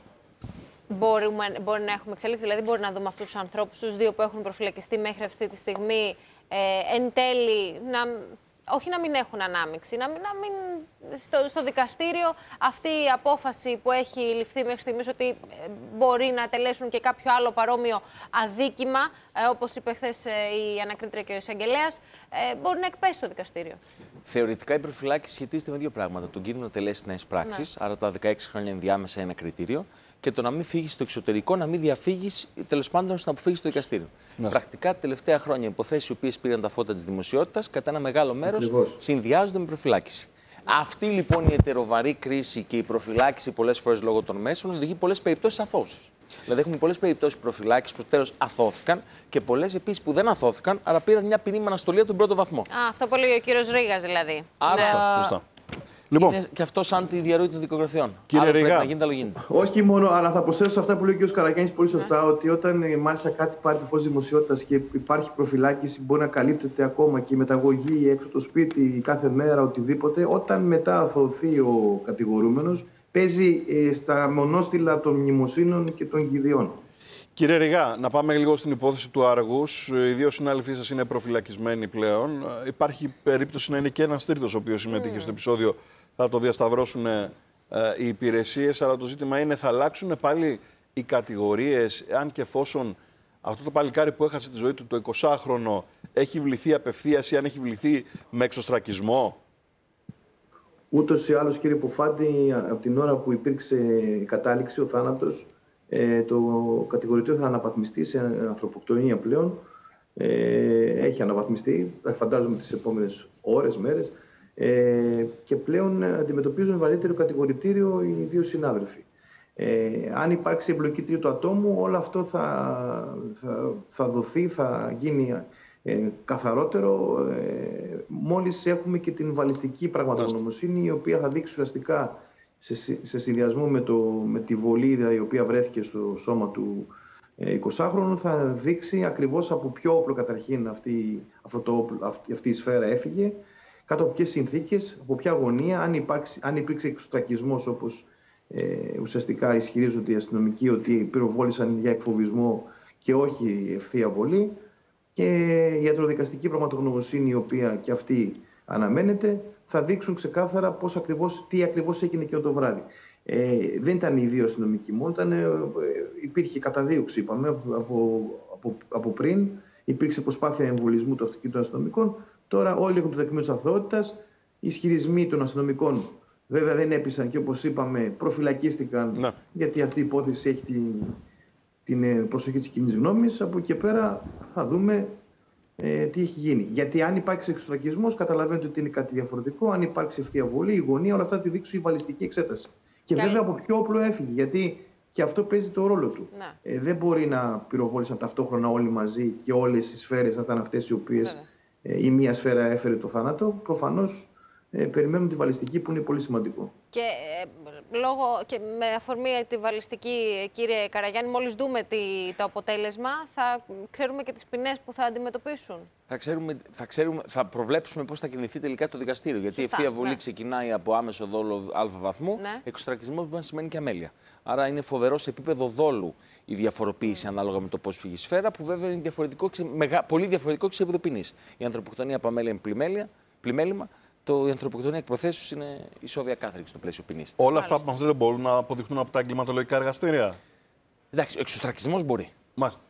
Μπορεί να έχουμε εξέλιξη, δηλαδή μπορεί να δούμε αυτούς τους ανθρώπους, τους δύο που έχουν προφυλακιστεί μέχρι αυτή τη στιγμή, εν τέλει, όχι να μην έχουν ανάμειξη, να μην στο δικαστήριο αυτή η απόφαση που έχει ληφθεί μέχρι στιγμής ότι μπορεί να τελέσουν και κάποιο άλλο παρόμοιο αδίκημα, όπως είπε χθες η ανακρίτρια και ο εισαγγελέας, μπορεί να εκπέσει το δικαστήριο. Θεωρητικά η προφυλάκηση σχετίζεται με δύο πράγματα. Τον κίνδυνο να τελέσει νέες πράξεις, άρα τα 16 χρόνια ενδιάμεσα είναι ένα κριτήριο, και το να μην φύγει στο εξωτερικό, να μην διαφύγει, τέλος πάντων, να αποφύγει το δικαστήριο. Πρακτικά, τα τελευταία χρόνια, οι υποθέσεις οι οποίες πήραν τα φώτα της δημοσιότητας, κατά ένα μεγάλο μέρος συνδυάζονται με προφυλάκηση. Αυτή λοιπόν η ετεροβαρή κρίση και η προφυλάκηση πολλές φορές λόγω των μέσων οδηγεί πολλές περιπτώσεις αθώωσης. Δηλαδή, έχουμε πολλές περιπτώσεις προφυλάκησης που τέλος αθώθηκαν και πολλές επίσης που δεν αθώθηκαν, άρα πήραν μια ποινή με αναστολή από τον πρώτο βαθμό. Αυτό που λέει ο κύριος Ρήγας δηλαδή. Άρα. Λοιπόν. Είναι και αυτό σαν τη διαρροή των δικογραφιών. Κύριε Ρήγα, να γίνεται, άλλο γίνεται. Όχι μόνο, αλλά θα προσθέσω σε αυτά που λέει ο κ. Καραγιάννης πολύ σωστά, ότι όταν μάλιστα κάτι πάρει το φως δημοσιότητας και υπάρχει προφυλάκηση, μπορεί να καλύπτεται ακόμα και η μεταγωγή έξω από το σπίτι κάθε μέρα, οτιδήποτε. Όταν μετά αθωωθεί ο κατηγορούμενος, παίζει στα μονόστιλα των μνημοσύνων και των κηδιών. Κύριε Ρήγα, να πάμε λίγο στην υπόθεση του Άργους. Οι δύο συνάδελφοί σας είναι προφυλακισμένοι πλέον. Υπάρχει περίπτωση να είναι και ένας τρίτος ο οποίος συμμετείχε στο επεισόδιο. Θα το διασταυρώσουν οι υπηρεσίες. Αλλά το ζήτημα είναι, θα αλλάξουν πάλι οι κατηγορίες, αν και εφόσον αυτό το παλικάρι που έχασε τη ζωή του, το 20χρονο, έχει βληθεί απευθείας ή αν έχει βληθεί με εξωστρακισμό. Ούτως ή άλλως, κύριε Ποφάντη, από την ώρα που υπήρξε η κατάληξη, ο θάνατος, το κατηγορητήριο θα αναβαθμιστεί σε ανθρωποκτονία πλέον. Έχει αναβαθμιστεί, φαντάζομαι τις επόμενες ώρες, μέρες. Και πλέον αντιμετωπίζουν βαρύτερο κατηγορητήριο οι δύο συνάδελφοι. Αν υπάρξει εμπλοκή τρίτου ατόμου, όλο αυτό θα δοθεί, θα γίνει καθαρότερο μόλις έχουμε και την βαλιστική πραγματογνωμοσύνη, η οποία θα δείξει ουσιαστικά σε συνδυασμό με τη βολίδα η οποία βρέθηκε στο σώμα του 20χρονου, θα δείξει ακριβώς από ποιο όπλο καταρχήν αυτή η σφαίρα έφυγε, κάτω από ποιες συνθήκες, από ποια γωνία, αν υπήρξε εξωστρακισμός, όπως ουσιαστικά ισχυρίζονται οι αστυνομικοί ότι πυροβόλησαν για εκφοβισμό και όχι ευθεία βολή, και η ιατροδικαστική πραγματογνωμοσύνη, η οποία και αυτή αναμένεται, θα δείξουν ξεκάθαρα τι ακριβώς έγινε και το βράδυ. Δεν ήταν οι δύο αστυνομικοί μόνο, υπήρχε καταδίωξη, είπαμε, από πριν. Υπήρξε προσπάθεια εμβολισμού του αυτοκίνητου των αστυνομικών. Τώρα όλοι έχουν το τεκμήριο της αθωότητας. Οι ισχυρισμοί των αστυνομικών βέβαια δεν έπεισαν και, όπως είπαμε, προφυλακίστηκαν, γιατί αυτή η υπόθεση έχει την προσοχή της κοινής γνώμης. Από εκεί και πέρα θα δούμε τι έχει γίνει. Γιατί αν υπάρξει εξωστρακισμός, καταλαβαίνετε ότι είναι κάτι διαφορετικό. Αν υπάρξει ευθεία βολή, η γωνία, όλα αυτά τη δείξουν η βαλιστική εξέταση. Και βέβαια από ποιο όπλο έφυγε, γιατί και αυτό παίζει το ρόλο του. Δεν μπορεί να πυροβόλησαν ταυτόχρονα όλοι μαζί και όλες οι σφαίρες να ήταν αυτές οι οποίες η μία σφαίρα έφερε το θάνατο. Προφανώς περιμένουμε τη βαλιστική, που είναι πολύ σημαντικό. Και και με αφορμή τη βαλιστική, κύριε Καραγιάννη, μόλις δούμε το αποτέλεσμα, θα ξέρουμε και τις ποινές που θα αντιμετωπίσουν. Θα προβλέψουμε πώς θα κινηθεί τελικά το δικαστήριο. Γιατί η ευθεία βολή ξεκινάει από άμεσο δόλο α βαθμού, εξωστρακισμός μπορεί να σημαίνει και αμέλεια. Άρα είναι φοβερό σε επίπεδο δόλου η διαφοροποίηση ανάλογα με το πώς φύγει η σφαίρα, που βέβαια είναι πολύ διαφορετικό και σε επίπεδο ποινής. Η ανθρωποκτονία από αμέλεια είναι πλημέλημα. η ανθρωποκτονία εκ προθέσεως είναι ισόβια κάθριξη στο πλαίσιο ποινής. Όλα αυτά που μας λέτε μπορούν να αποδειχθούν από τα εγκληματολογικά εργαστήρια. Εντάξει, ο εξωστρακισμός μπορεί. Μάλιστα.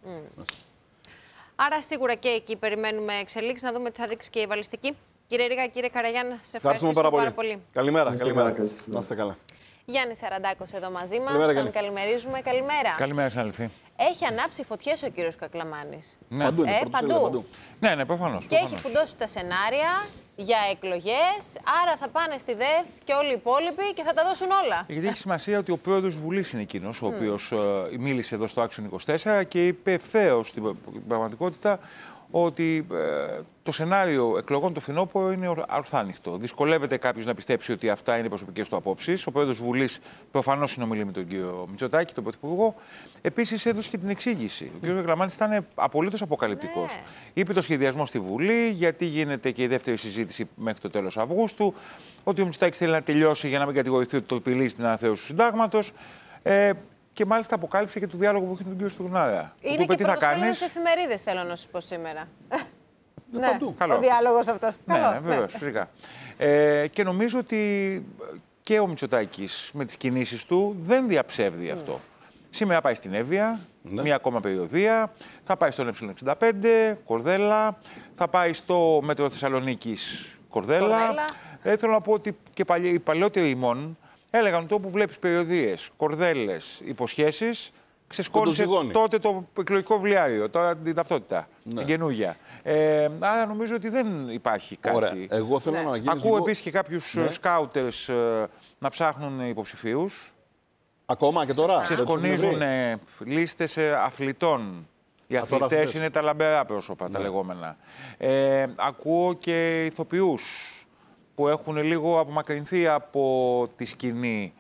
Άρα σίγουρα και εκεί περιμένουμε εξελίξεις, να δούμε τι θα δείξει και η βαλιστική. Κύριε Ρίγα, κύριε Καραγιάννη, σε ευχαριστούμε πάρα πολύ. Καλημέρα. Να είστε καλά. Γιάννη Σαραντάκος εδώ μαζί μας. Τον καλημερίζουμε. Καλημέρα. Καλημέρα, συναδελφοί. Έχει ανάψει φωτιές ο κύριος Κακλαμάνης. Ναι. Παντού. Ναι, προφανώς. Και έχει φουντώσει τα σενάρια για εκλογές. Άρα θα πάνε στη ΔΕΘ και όλοι οι υπόλοιποι και θα τα δώσουν όλα. Γιατί έχει σημασία ότι ο πρόεδρος της Βουλής είναι εκείνος, ο οποίος μίλησε εδώ στο Action 24 και είπε ευθέως στην πραγματικότητα ότι το σενάριο εκλογών το φθινόπωρο είναι ορθάνυχτο. Δυσκολεύεται κάποιος να πιστέψει ότι αυτά είναι οι προσωπικές του απόψεις. Ο πρόεδρος της Βουλής προφανώς συνομιλεί με τον κύριο Μητσοτάκη, τον πρωθυπουργό. Επίσης έδωσε και την εξήγηση. Ο κύριος Κακλαμάνης ήταν απολύτως αποκαλυπτικός. Είπε το σχεδιασμό στη Βουλή, γιατί γίνεται και η δεύτερη συζήτηση μέχρι το τέλος Αυγούστου, ότι ο Μητσοτάκης θέλει να τελειώσει για να μην κατηγορηθεί ότι το απειλεί στην αναθεώρηση του συντάγματος. Και μάλιστα αποκάλυψε και το διάλογο που είχε με τον κύριο Στουρνάρα. Είναι και πρωτοσέλιδος στις εφημερίδες, θέλω να σου πω σήμερα. Ναι, καλό. Ο διάλογος αυτός. Ναι, βεβαίως, φυσικά. Και νομίζω ότι και ο Μητσοτάκης με τις κινήσεις του δεν διαψεύδει αυτό. Σήμερα πάει στην Εύβοια, μία ακόμα περιοδία, θα πάει στον Ε65, Κορδέλα, θα πάει στο Μέτρο Θεσσαλονίκης, Κορδέλα. Θέλω να πω ότι και οι παλαιότεροι ημών έλεγαν ότι όπου βλέπεις περιοδίες, κορδέλες, υποσχέσεις, ξεσκόνησε τότε το εκλογικό βιβλιάριο, τώρα την ταυτότητα, την καινούργια. Άρα νομίζω ότι δεν υπάρχει κάτι. Ωραία. Εγώ θέλω να ακούω επίσης και κάποιους σκάουτερς να υποψηφίους. Ακόμα και τώρα. Ξεσκονίζουν λίστες αθλητών. Οι αθλητές είναι τα λαμπερά πρόσωπα, τα λεγόμενα. Ακούω και ηθοποιούς που έχουν λίγο απομακρυνθεί από τη σκηνή.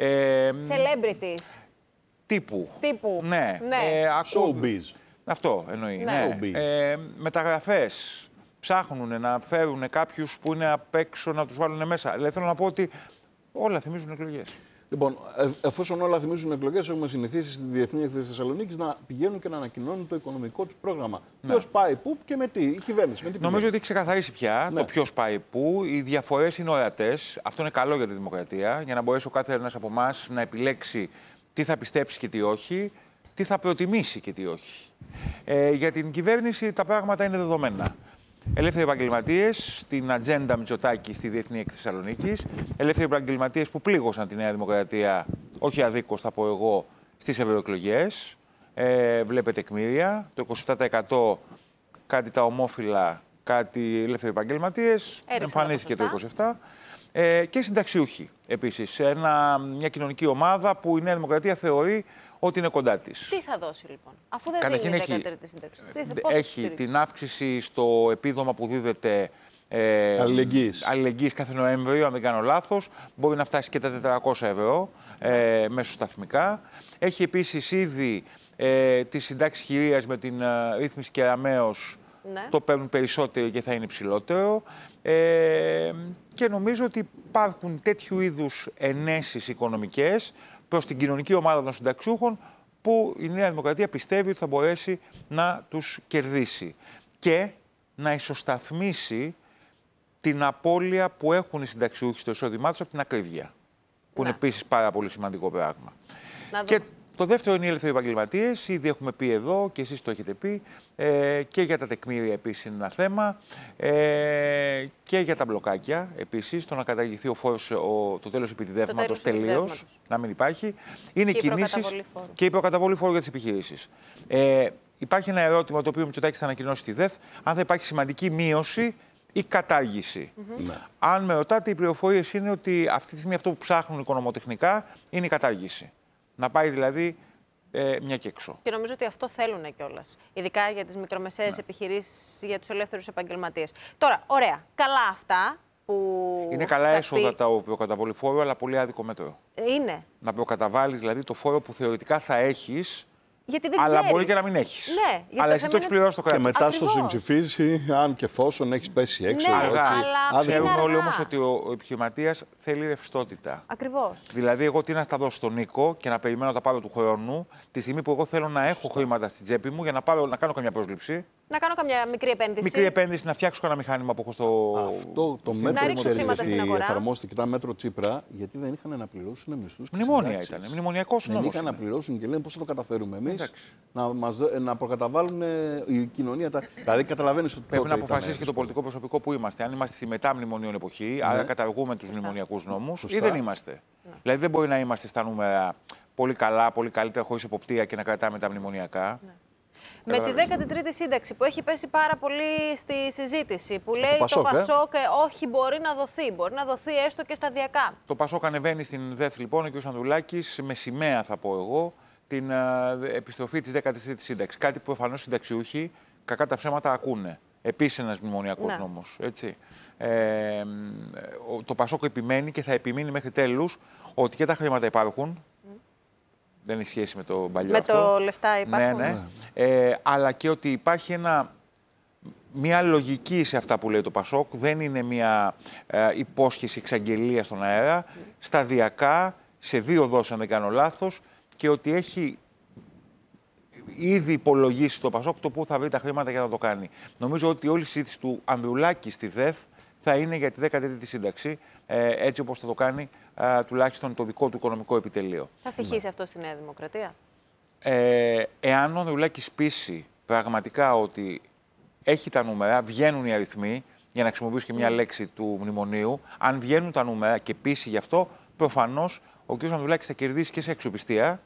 Celebrities. Τύπου. Ναι. Showbiz. Αυτό εννοεί. Ναι. Μεταγραφές. Ψάχνουν να φέρουν κάποιους που είναι απ' έξω να τους βάλουν μέσα. Δηλαδή θέλω να πω ότι όλα θυμίζουν εκλογές. Λοιπόν, εφόσον όλα θυμίζουν εκλογές, έχουμε συνηθίσει στη Διεθνή Έκθεση Θεσσαλονίκης να πηγαίνουν και να ανακοινώνουν το οικονομικό τους πρόγραμμα. Ποιος πάει πού και με τι, η κυβέρνηση. Με τι νομίζω ότι έχει ξεκαθαρίσει πια το ποιος πάει πού. Οι διαφορές είναι ορατές. Αυτό είναι καλό για τη δημοκρατία, για να μπορέσει ο κάθε ένας από εμάς να επιλέξει τι θα πιστέψει και τι όχι, τι θα προτιμήσει και τι όχι. Για την κυβέρνηση τα πράγματα είναι δεδομένα. Ελεύθεροι επαγγελματίες στην ατζέντα Μητσοτάκη στη Διεθνή Έκθεση Θεσσαλονίκης. Ελεύθεροι επαγγελματίες που πλήγωσαν τη Νέα Δημοκρατία, όχι αδίκως θα πω εγώ, στις ευρωεκλογές. Βλέπετε τεκμήρια. Το 27% κάτι τα ομόφυλα, κάτι ελεύθεροι επαγγελματίες. Εμφανίστηκε το 27%. Και συνταξιούχοι επίσης. Μια κοινωνική ομάδα που η Νέα Δημοκρατία θεωρεί ότι είναι κοντά της. Τι θα δώσει λοιπόν, αφού δεν δίνει η 13η σύνταξη. Έχει την αύξηση στο επίδομα που δίδεται αλληλεγγύης κάθε Νοέμβριο, αν δεν κάνω λάθος. Μπορεί να φτάσει και τα 400 ευρώ μέσω σταθμικά. Έχει επίσης ήδη τη συντάξη χειρίας με την ρύθμιση κεραμέως. Ναι. Το παίρνουν περισσότερο και θα είναι υψηλότερο. Και νομίζω ότι υπάρχουν τέτοιου είδους ενέσεις οικονομικές προς την κοινωνική ομάδα των συνταξιούχων που η Νέα Δημοκρατία πιστεύει ότι θα μπορέσει να τους κερδίσει και να ισοσταθμίσει την απώλεια που έχουν οι συνταξιούχοι στο εισόδημά τους από την ακρίβεια, που είναι επίσης πάρα πολύ σημαντικό πράγμα. Και το δεύτερο είναι οι ελεύθεροι επαγγελματίες. Ήδη έχουμε πει εδώ και εσείς το έχετε πει. Και για τα τεκμήρια επίσης είναι ένα θέμα. Και για τα μπλοκάκια επίσης. Το να καταργηθεί ο φόρος, το τέλος επιτιδεύματος τελείως. Να μην υπάρχει. Είναι κινήσεις. Και η προκαταβολή φόρου για τις επιχειρήσεις. Υπάρχει ένα ερώτημα το οποίο ο Μητσοτάκης θα ανακοινώσει στη ΔΕΘ. Αν θα υπάρχει σημαντική μείωση ή κατάργηση. Αν με ρωτάτε, οι πληροφορίες είναι ότι αυτή τη στιγμή αυτό που ψάχνουν οικονομοτεχνικά είναι η κατάργηση. Να πάει δηλαδή μια και έξω. Και νομίζω ότι αυτό θέλουν κιόλας. Ειδικά για τις μικρομεσαίες επιχειρήσεις, για τους ελεύθερους επαγγελματίες. Τώρα, ωραία. Καλά αυτά που. Είναι καλά έσοδα τα προκαταβολή φόρου, αλλά πολύ άδικο μέτρο. Είναι. Να προκαταβάλεις δηλαδή το φόρο που θεωρητικά θα έχεις. Γιατί δεν αλλά ξέρεις. μπορεί και να μην έχεις. Ναι, αλλά εσύ το έχεις πληρώσει το κράτος. Και μετά στο συμψηφίσει, αν και εφόσον έχεις πέσει έξω. Ναι, αργά. Ξέρουμε όλοι όμως ότι ο επιχειρηματίας θέλει ρευστότητα. Ακριβώς. Δηλαδή, εγώ τι να τα δώσω στον Νίκο και να περιμένω να τα πάρω του χρόνου, τη στιγμή που εγώ θέλω να έχω χρήματα στην τσέπη μου για να κάνω καμιά πρόσληψη. Να κάνω καμιά μικρή επένδυση. Μικρή επένδυση, να φτιάξω κανένα μηχάνημα που έχω στο. Αυτό το μέτρο εφαρμόστηκε, ήταν μέτρο Τσίπρα, γιατί δεν είχαν να πληρώσουν μισθούς. Μνημόνια ήταν. Μνημονιακός νόμος. Δεν είχαν να πληρώσουν και λένε πώς θα το καταφέρουμε εμείς να προκαταβάλουν η κοινωνία. Δηλαδή, καταλαβαίνεις ότι. Πρέπει να αποφασίσει και το πολιτικό προσωπικό που είμαστε. Αν είμαστε στη μετά μνημονίων εποχή, άρα καταργούμε τους μνημονιακούς νόμους, ή δεν είμαστε. Δηλαδή, δεν μπορεί να είμαστε στα νούμερα πολύ καλά, πολύ καλύτερα, χωρίς εποπτεία και να κρατάμε τα μνημονιακά. Με τη 13η σύνταξη που έχει πέσει πάρα πολύ στη συζήτηση, που λέει το Πασόκ όχι μπορεί να δοθεί, μπορεί να δοθεί έστω και σταδιακά. Το Πασόκ ανεβαίνει στην ΔΕΘ λοιπόν, ο κ. Ανδρουλάκης, με σημαία θα πω εγώ, την επιστροφή της 13ης σύνταξης. Κάτι που προφανώς συνταξιούχοι, κακά τα ψέματα, ακούνε. Επίσης ένας μνημονιακός νόμος, έτσι. Το Πασόκ επιμένει και θα επιμείνει μέχρι τέλους ότι και τα χρήματα υπάρχουν. Δεν έχει σχέση με το παλιό με αυτό. Με το λεφτά υπάρχουν. Ναι. Αλλά και ότι υπάρχει μια λογική σε αυτά που λέει το Πασόκ. Δεν είναι μια υπόσχεση εξαγγελία στον αέρα. Σταδιακά, σε 2 δόσεις αν δεν κάνω λάθος, και ότι έχει ήδη υπολογίσει το Πασόκ το πού θα βρει τα χρήματα για να το κάνει. Νομίζω ότι όλη η συζήτηση του Ανδρουλάκη στη ΔΕΘ θα είναι για τη 13η σύνταξη, έτσι όπως θα το κάνει τουλάχιστον το δικό του οικονομικό επιτελείο. Θα στοιχήσει αυτό στη Νέα Δημοκρατία? Εάν ο Ανδρουλάκης πείσει πραγματικά ότι έχει τα νούμερα, βγαίνουν οι αριθμοί, για να χρησιμοποιήσω και μια λέξη του μνημονίου, αν βγαίνουν τα νούμερα και πείσει γι' αυτό, προφανώς ο κ. Ανδρουλάκης θα κερδίσει και σε αξιοπιστία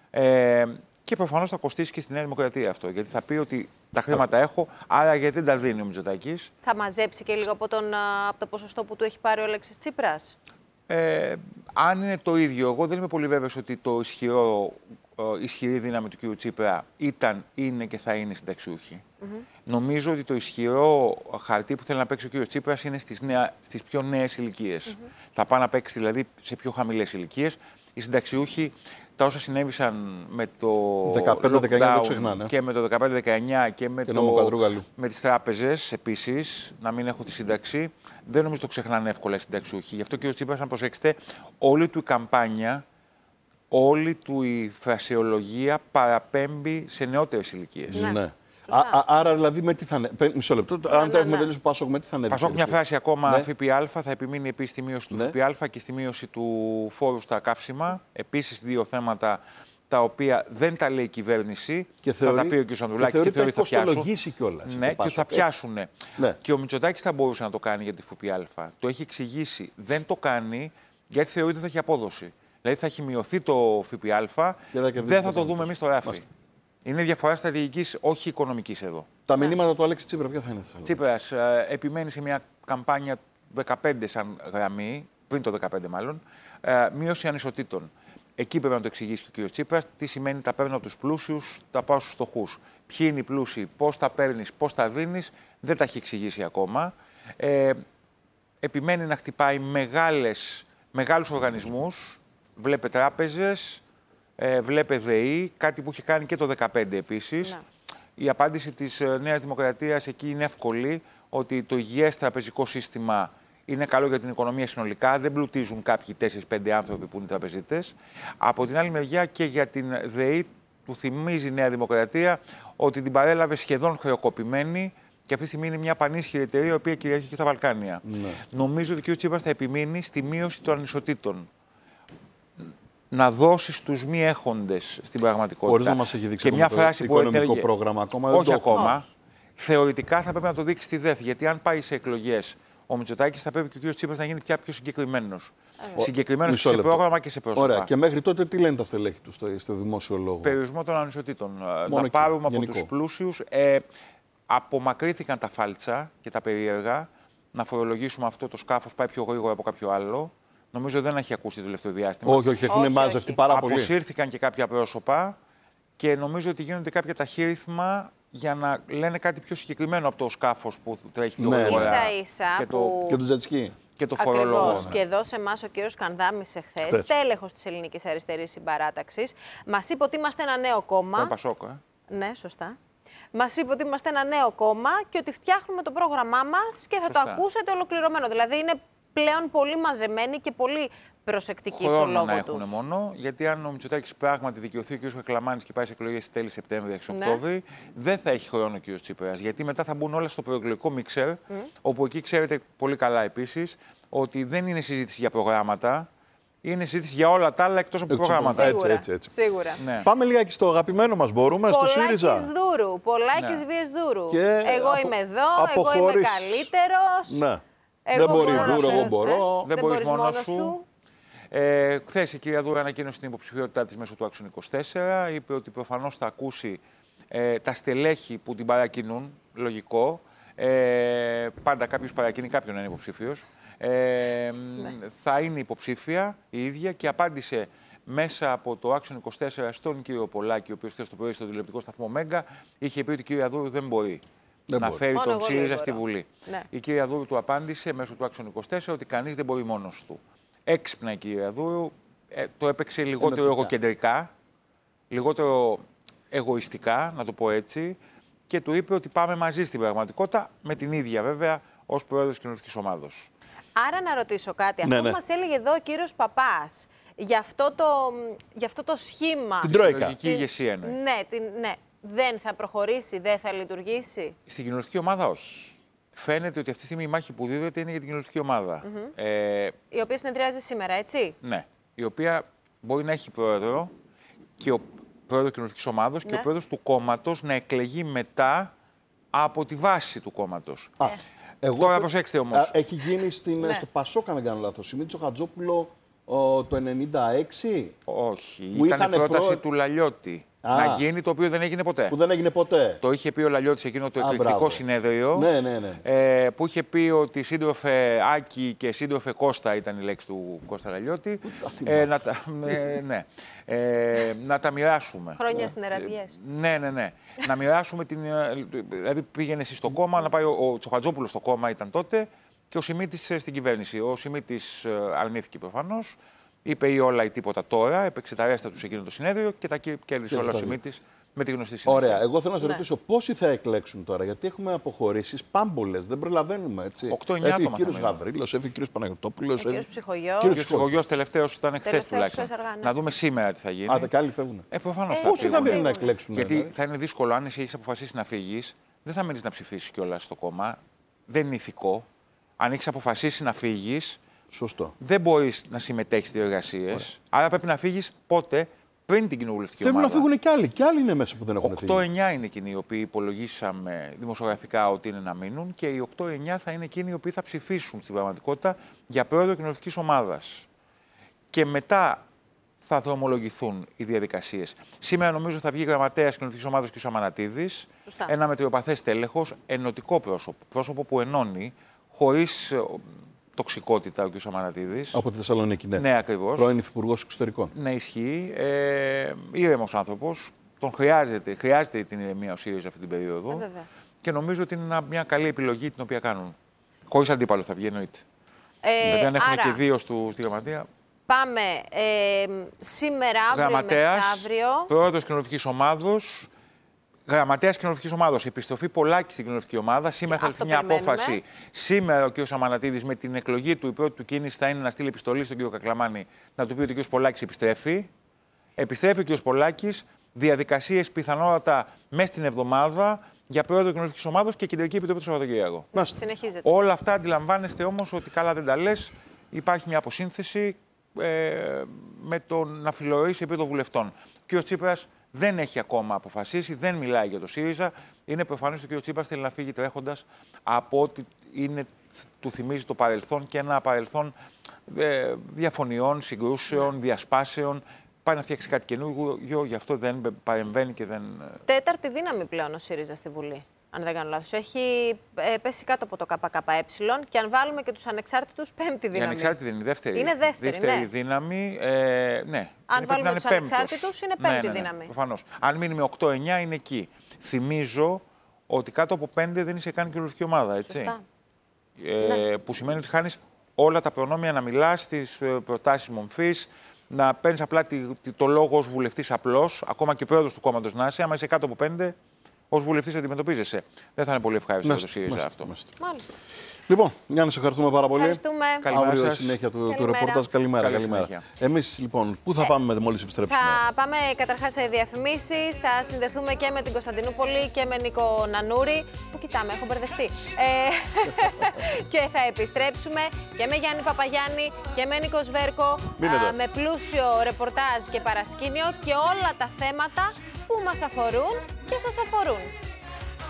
και προφανώς θα κοστίσει και στη Νέα Δημοκρατία αυτό. Γιατί θα πει ότι τα χρήματα έχω, άρα γιατί δεν τα δίνει ο Μητσοτάκης. Θα μαζέψει και λίγο από το ποσοστό που του έχει πάρει ο Αλέξης Τσίπρας? Αν είναι το ίδιο, εγώ δεν είμαι πολύ βέβαιος ότι το ισχυρή δύναμη του κ. Τσίπρα ήταν, είναι και θα είναι συνταξιούχοι. Νομίζω ότι το ισχυρό χαρτί που θέλει να παίξει ο κ. Τσίπρας είναι στις πιο νέες ηλικίες. Θα πάει να παίξει δηλαδή σε πιο χαμηλές ηλικίες. Οι συνταξιούχοι, τα όσα συνέβησαν με το 15-19 και με το 15-19 και με τις τράπεζες επίσης, να μην έχω τη σύνταξη, δεν νομίζω το ξεχνάνε εύκολα οι συνταξιούχοι. Γι' αυτό, κ. Τσίπρας, αν προσέξετε, όλη του η καμπάνια, όλη του η φρασιολογία παραπέμπει σε νεότερες ηλικίες. Ναι. Άρα, δηλαδή, με τι θα είναι. Μισό λεπτό. Αν θα έχουμε τελειώσει το Πασόκ, με τι θα είναι. Πασόκ, μια φράση ακόμα. ΦΠΑ, θα επιμείνει επίσης στη μείωση του ΦΠΑ και στη μείωση του φόρου στα καύσιμα. Επίσης, 2 θέματα τα οποία δεν τα λέει η κυβέρνηση. Και θα τα πει ο κ. Ανδρουλάκης και θεωρεί ότι θα πιάσουν. Ναι, και θα πιάσουν. Και ο Μητσοτάκης θα μπορούσε να το κάνει για τη ΦΠΑ. Το έχει εξηγήσει. Δεν το κάνει γιατί θεωρεί ότι θα έχει απόδοση. Δηλαδή, θα έχει μειωθεί το ΦΠΑ, δεν θα το δούμε εμείς στο ράφι. Είναι διαφορά στρατηγικής, όχι οικονομικής εδώ. Τα μηνύματα του Αλέξη Τσίπρα, ποια θα είναι? Τσίπρας επιμένει σε μια καμπάνια 15 σαν γραμμή, πριν το 15 μάλλον, μείωση ανισοτήτων. Εκεί πρέπει να το εξηγήσει και ο κ. Τσίπρας, τι σημαίνει τα παίρνω από τους πλούσιους, τα πάω στους φτωχούς. Ποιοι είναι οι πλούσιοι, πώς τα παίρνεις, πώς τα δίνεις, δεν τα έχει εξηγήσει ακόμα. Επιμένει να χτυπάει μεγάλους οργανισμούς, βλέπε τράπεζες, βλέπε ΔΕΗ, κάτι που είχε κάνει και το 2015 επίσης. Ναι. Η απάντηση της Νέας Δημοκρατίας εκεί είναι εύκολη, ότι το υγιές τραπεζικό σύστημα είναι καλό για την οικονομία συνολικά, δεν πλουτίζουν κάποιοι 4-5 άνθρωποι που είναι τραπεζίτες. Από την άλλη μεριά και για την ΔΕΗ του θυμίζει η Νέα Δημοκρατία ότι την παρέλαβε σχεδόν χρεοκοπημένη και αυτή τη στιγμή είναι μια πανίσχυρη εταιρεία η οποία κυριαρχεί και στα Βαλκάνια. Ναι. Νομίζω ότι ο κ. Τσίπρας θα επιμείνει στη μείωση των ανισοτήτων. Να δώσει στους μη έχοντες στην πραγματικότητα. Χωρίς να μας έχει δείξει και μια φράση που έλεγε, πρόγραμμα ακόμα. Όχι ακόμα. Θεωρητικά θα πρέπει να το δείξει στη ΔΕΘ. Γιατί αν πάει σε εκλογές ο Μητσοτάκης, θα πρέπει και ο κ. Τσίπρας να γίνει πια πιο συγκεκριμένος. Συγκεκριμένος σε πρόγραμμα και σε πρόσωπα. Ωραία. Και μέχρι τότε τι λένε τα στελέχη του στο δημόσιο λόγο? Περιορισμό των ανισοτήτων. Να πάρουμε από τους πλούσιους. Απομακρύθηκαν τα φάλτσα και τα περίεργα. Να φορολογήσουμε αυτό το σκάφος πάει πιο γρήγορα από κάποιο άλλο. Νομίζω δεν έχει ακούσει το τελευταίο διάστημα. Όχι, έχουν μαζευτεί πάρα πολύ. Αποσύρθηκαν και κάποια πρόσωπα και νομίζω ότι γίνονται κάποια ταχύρυθμα για να λένε κάτι πιο συγκεκριμένο από το σκάφος που τρέχει πιο γρήγορα. Ίσα-ίσα και το τζετσκι. Και το φορολόγο. Ακριβώς. Και εδώ σε εμάς ο κύριος Κανδάμης εχθές, τέλεχος της Ελληνικής Αριστερής Συμπαράταξης, μας είπε ότι είμαστε ένα νέο κόμμα. Το Πασόκ, Ναι, σωστά. Μας είπε ότι είμαστε ένα νέο κόμμα και ότι φτιάχνουμε το πρόγραμμά μας και θα το ακούσετε ολοκληρωμένο. Δηλαδή είναι πλέον πολύ μαζεμένοι και πολύ προσεκτικοί στο Χρόνο λόγο να τους. έχουν μόνο, γιατί αν ο Μητσοτάκης πράγματι δικαιωθεί ο κ. Κακλαμάνης και πάει σε εκλογές στις τέλη Σεπτέμβρη, 6 Οκτώβρη, δεν θα έχει χρόνο ο κ. Τσίπρας. Γιατί μετά θα μπουν όλα στο προεκλογικό μίξερ, όπου εκεί ξέρετε πολύ καλά επίσης ότι δεν είναι συζήτηση για προγράμματα, είναι συζήτηση για όλα τα άλλα εκτός από προγράμματα. Έτσι. Σίγουρα. Ναι. Πάμε λίγα στο αγαπημένο μας, μπορούμε, στο ΣΥΡΙΖΑ. Πολάκης Δούρου, Πολάκης βίες Δούρου. Εγώ είμαι εδώ, εγώ είμαι καλύτερος. Ναι. Εγώ δεν μπορεί μπορώ. Δούρου, εγώ μπορώ. Δεν μπορείς μόνος σου. Χθες η κυρία Δούρα ανακοίνωσε την υποψηφιότητά της μέσω του Άξιον 24. Είπε ότι προφανώς θα ακούσει τα στελέχη που την παρακινούν, λογικό. Πάντα κάποιος παρακινεί κάποιον να είναι υποψήφιος. Θα είναι υποψήφια η ίδια και απάντησε μέσα από το Άξιον 24 στον κύριο Πολάκη, ο οποίος χθες το πρωί στο τηλεοπτικό σταθμό Μέγκα είχε πει ότι η κυρία Δούρου δεν μπορεί να φέρει τον ΣΥΡΙΖΑ στη Βουλή. Ναι. Η κυρία Δούρου του απάντησε μέσω του Άξιον 24 ότι κανείς δεν μπορεί μόνος του. Έξυπνα η κυρία Δούρου, το έπαιξε λιγότερο εγωκεντρικά, λιγότερο εγωιστικά, να το πω έτσι, και του είπε ότι πάμε μαζί στην πραγματικότητα, με την ίδια βέβαια ως πρόεδρος κοινωνικής ομάδος. Άρα να ρωτήσω κάτι. Αυτό που μας έλεγε εδώ ο κύριος Παπάς, για αυτό το σχήμα... Την Τρόικα. Λογική ηγεσία εννοεί. Ναι, δεν θα προχωρήσει, δεν θα λειτουργήσει. Στην κοινωνική ομάδα όχι. Φαίνεται ότι αυτή τη στιγμή η μάχη που δίδεται είναι για την κοινωνική ομάδα. Η οποία συνεδριάζει σήμερα, έτσι. Ναι. Η οποία μπορεί να έχει πρόεδρο και ο πρόεδρος κοινωνικής ομάδας και ο πρόεδρος του κόμματος να εκλεγεί μετά από τη βάση του κόμματος. Τώρα προσέξτε όμως. Έχει γίνει στο Πασόκ, αν δεν κάνω λάθος. Σιμίτσο Χατζόπουλο το 1996. Όχι, ήταν η πρόταση του Λαλιώτη. Να γίνει, το οποίο δεν έγινε ποτέ. Που δεν έγινε ποτέ. Το είχε πει ο Λαλιώτης εκείνο το εκλεκτικό συνέδριο. Ναι. Που είχε πει ότι σύντροφε Άκη και σύντροφε Κώστα ήταν η λέξη του Κώστα Λαλιώτη. Να τα μοιράσουμε. Χρόνια συνεργασίες. Ναι. Να μοιράσουμε την. Δηλαδή πήγαινε εσύ στο κόμμα, να πάει ο Τσοχατζόπουλος στο κόμμα ήταν τότε και ο Σιμίτης στην κυβέρνηση. Ο Σιμίτης αρνήθηκε προφανώς. Είπε ή όλα ή τίποτα τώρα, έπαιξε τα ρέστα του σε εκείνο το συνέδριο και τα κέρδισε όλα ο Σιμίτης με τη γνωστή συνέχεια. Ωραία. Εγώ θέλω να σε ρωτήσω πόσοι θα εκλέξουν τώρα, γιατί έχουμε αποχωρήσεις πάμπολες, δεν προλαβαίνουμε έτσι. 8-9 άτομα. Έφυγε ο κύριος Γαβρίλος, έφυγε ο κύριος Παναγιωτόπουλος. Ο κύριος Ψυχογιός. Ο κύριος Ψυχογιός τελευταίος ήταν χθες τουλάχιστον. Να δούμε σήμερα τι θα γίνει. Τα άλλοι φεύγουν. Προφανώς πόσοι θα μείνουν να εκλέξουν. Γιατί θα είναι δύσκολο αν εσύ έχεις αποφασίσει να φύγεις, δεν θα μείνεις να ψηφίσεις κιόλας στο κόμμα. Δεν είναι ηθικό. Αν έχεις αποφασίσει να φύγεις. Σωστό. Δεν μπορείς να συμμετέχεις στις εργασίες. Άρα πρέπει να φύγεις πότε, πριν την κοινοβουλευτική ομάδα. Θέλουν να φύγουν κι άλλοι. Κι άλλοι είναι μέσα που δεν έχουν φύγει. 8-9 είναι εκείνοι οι οποίοι υπολογίσαμε δημοσιογραφικά ότι είναι να μείνουν και οι 8-9 θα είναι εκείνοι οι οποίοι θα ψηφίσουν στην πραγματικότητα για πρόεδρο κοινοβουλευτικής ομάδας. Και μετά θα δρομολογηθούν οι διαδικασίες. Σήμερα νομίζω θα βγει γραμματέας κοινοβουλευτικής ομάδας κ. Σαμανατίδης. Ένα μετριοπαθές τέλεχος, ενωτικό πρόσωπο. Πρόσωπο που ενώνει χωρίς τοξικότητα ο κ. Σαμανατίδης. Από τη Θεσσαλονίκη, ναι. Ναι, ακριβώς. Πρώην Υφυπουργός Εξωτερικών. Ναι, ισχύει. Ήρεμος άνθρωπος. Τον χρειάζεται την ηρεμία ο ΣΥΡΙΖΑ αυτή την περίοδο. Και νομίζω ότι είναι μια καλή επιλογή την οποία κάνουν. Χωρίς αντίπαλο θα βγει, εννοείται. Δηλαδή, αν έχουμε και δύο στη γραμματεία. Πάμε σήμερα, αύριο μεθαύριο. Πρόεδρος κοινοβουλευτικής ομάδος. Γραμματέας κοινοβουλευτικής ομάδας. Επιστροφή Πολάκη στην κοινοβουλευτική ομάδα. Σήμερα θα ληφθεί μια απόφαση. Σήμερα ο κ. Σαμανατίδης με την εκλογή του, η πρώτη του κίνηση θα είναι να στείλει επιστολή στον κ. Κακλαμάνη να του πει ότι ο κ. Πολάκης επιστρέφει. Επιστρέφει ο κ. Πολάκης. Διαδικασίες πιθανότατα μέσα στην εβδομάδα για πρόεδρο κοινοβουλευτικής ομάδας και κεντρική επιτροπή του Σαββατοκύριακο. Συνεχίζεται. Όλα αυτά αντιλαμβάνεστε όμως ότι καλά δεν τα λες. Υπάρχει μια αποσύνθεση με τον να φιλορρήσει επίπεδο βουλευτών. Ο κ. Τσίπρας δεν έχει ακόμα αποφασίσει, δεν μιλάει για το ΣΥΡΙΖΑ. Είναι προφανές ότι ο κ. Τσίπρας θέλει να φύγει τρέχοντας από ό,τι του θυμίζει το παρελθόν και ένα παρελθόν διαφωνιών, συγκρούσεων, διασπάσεων. Πάει να φτιάξει κάτι καινούργιο, γι' αυτό δεν παρεμβαίνει και δεν. Τέταρτη δύναμη πλέον ο ΣΥΡΙΖΑ στη Βουλή, αν δεν κάνω λάθος. Έχει πέσει κάτω από το ΚΚΕ και αν βάλουμε και τους ανεξάρτητους, πέμπτη δύναμη. Η ανεξάρτητη δεν είναι η δεύτερη. Είναι δεύτερη δύναμη. Ναι. Αν βάλουμε τους ανεξάρτητους, είναι πέμπτη δύναμη. Προφανώς. Αν μείνει με 8-9, είναι εκεί. Θυμίζω ότι κάτω από 5 δεν είσαι καν κοινοβουλευτική ομάδα, έτσι. Που σημαίνει ότι χάνεις όλα τα προνόμια να μιλάς στις προτάσεις μομφής, να παίρνεις απλά το λόγο ως βουλευτής απλός, ακόμα και πρόεδρος του κόμματος να είσαι. Άμα είσαι κάτω από 5, ως βουλευτής αντιμετωπίζεσαι. Δεν θα είναι πολύ ευχάριστο για το ΣΥΡΙΖΑ αυτό. Μάλιστα. Λοιπόν, Γιάννη, σε ευχαριστούμε πάρα πολύ. Ευχαριστούμε. Αύριο συνέχεια του ρεπορτάζ. Καλημέρα. Εμείς λοιπόν, πού θα πάμε μόλις επιστρέψουμε? Θα πάμε καταρχάς σε διαφημίσεις, θα συνδεθούμε και με την Κωνσταντινούπολη και με Νίκο Νανούρη. Πού κοιτάμε, έχω μπερδευτεί. Και θα επιστρέψουμε και με Γιάννη Παπαγιάννη και με Νίκο Σβέρκο, με πλούσιο ρεπορτάζ και παρασκήνιο και όλα τα θέματα που μας αφορούν και σας αφορούν.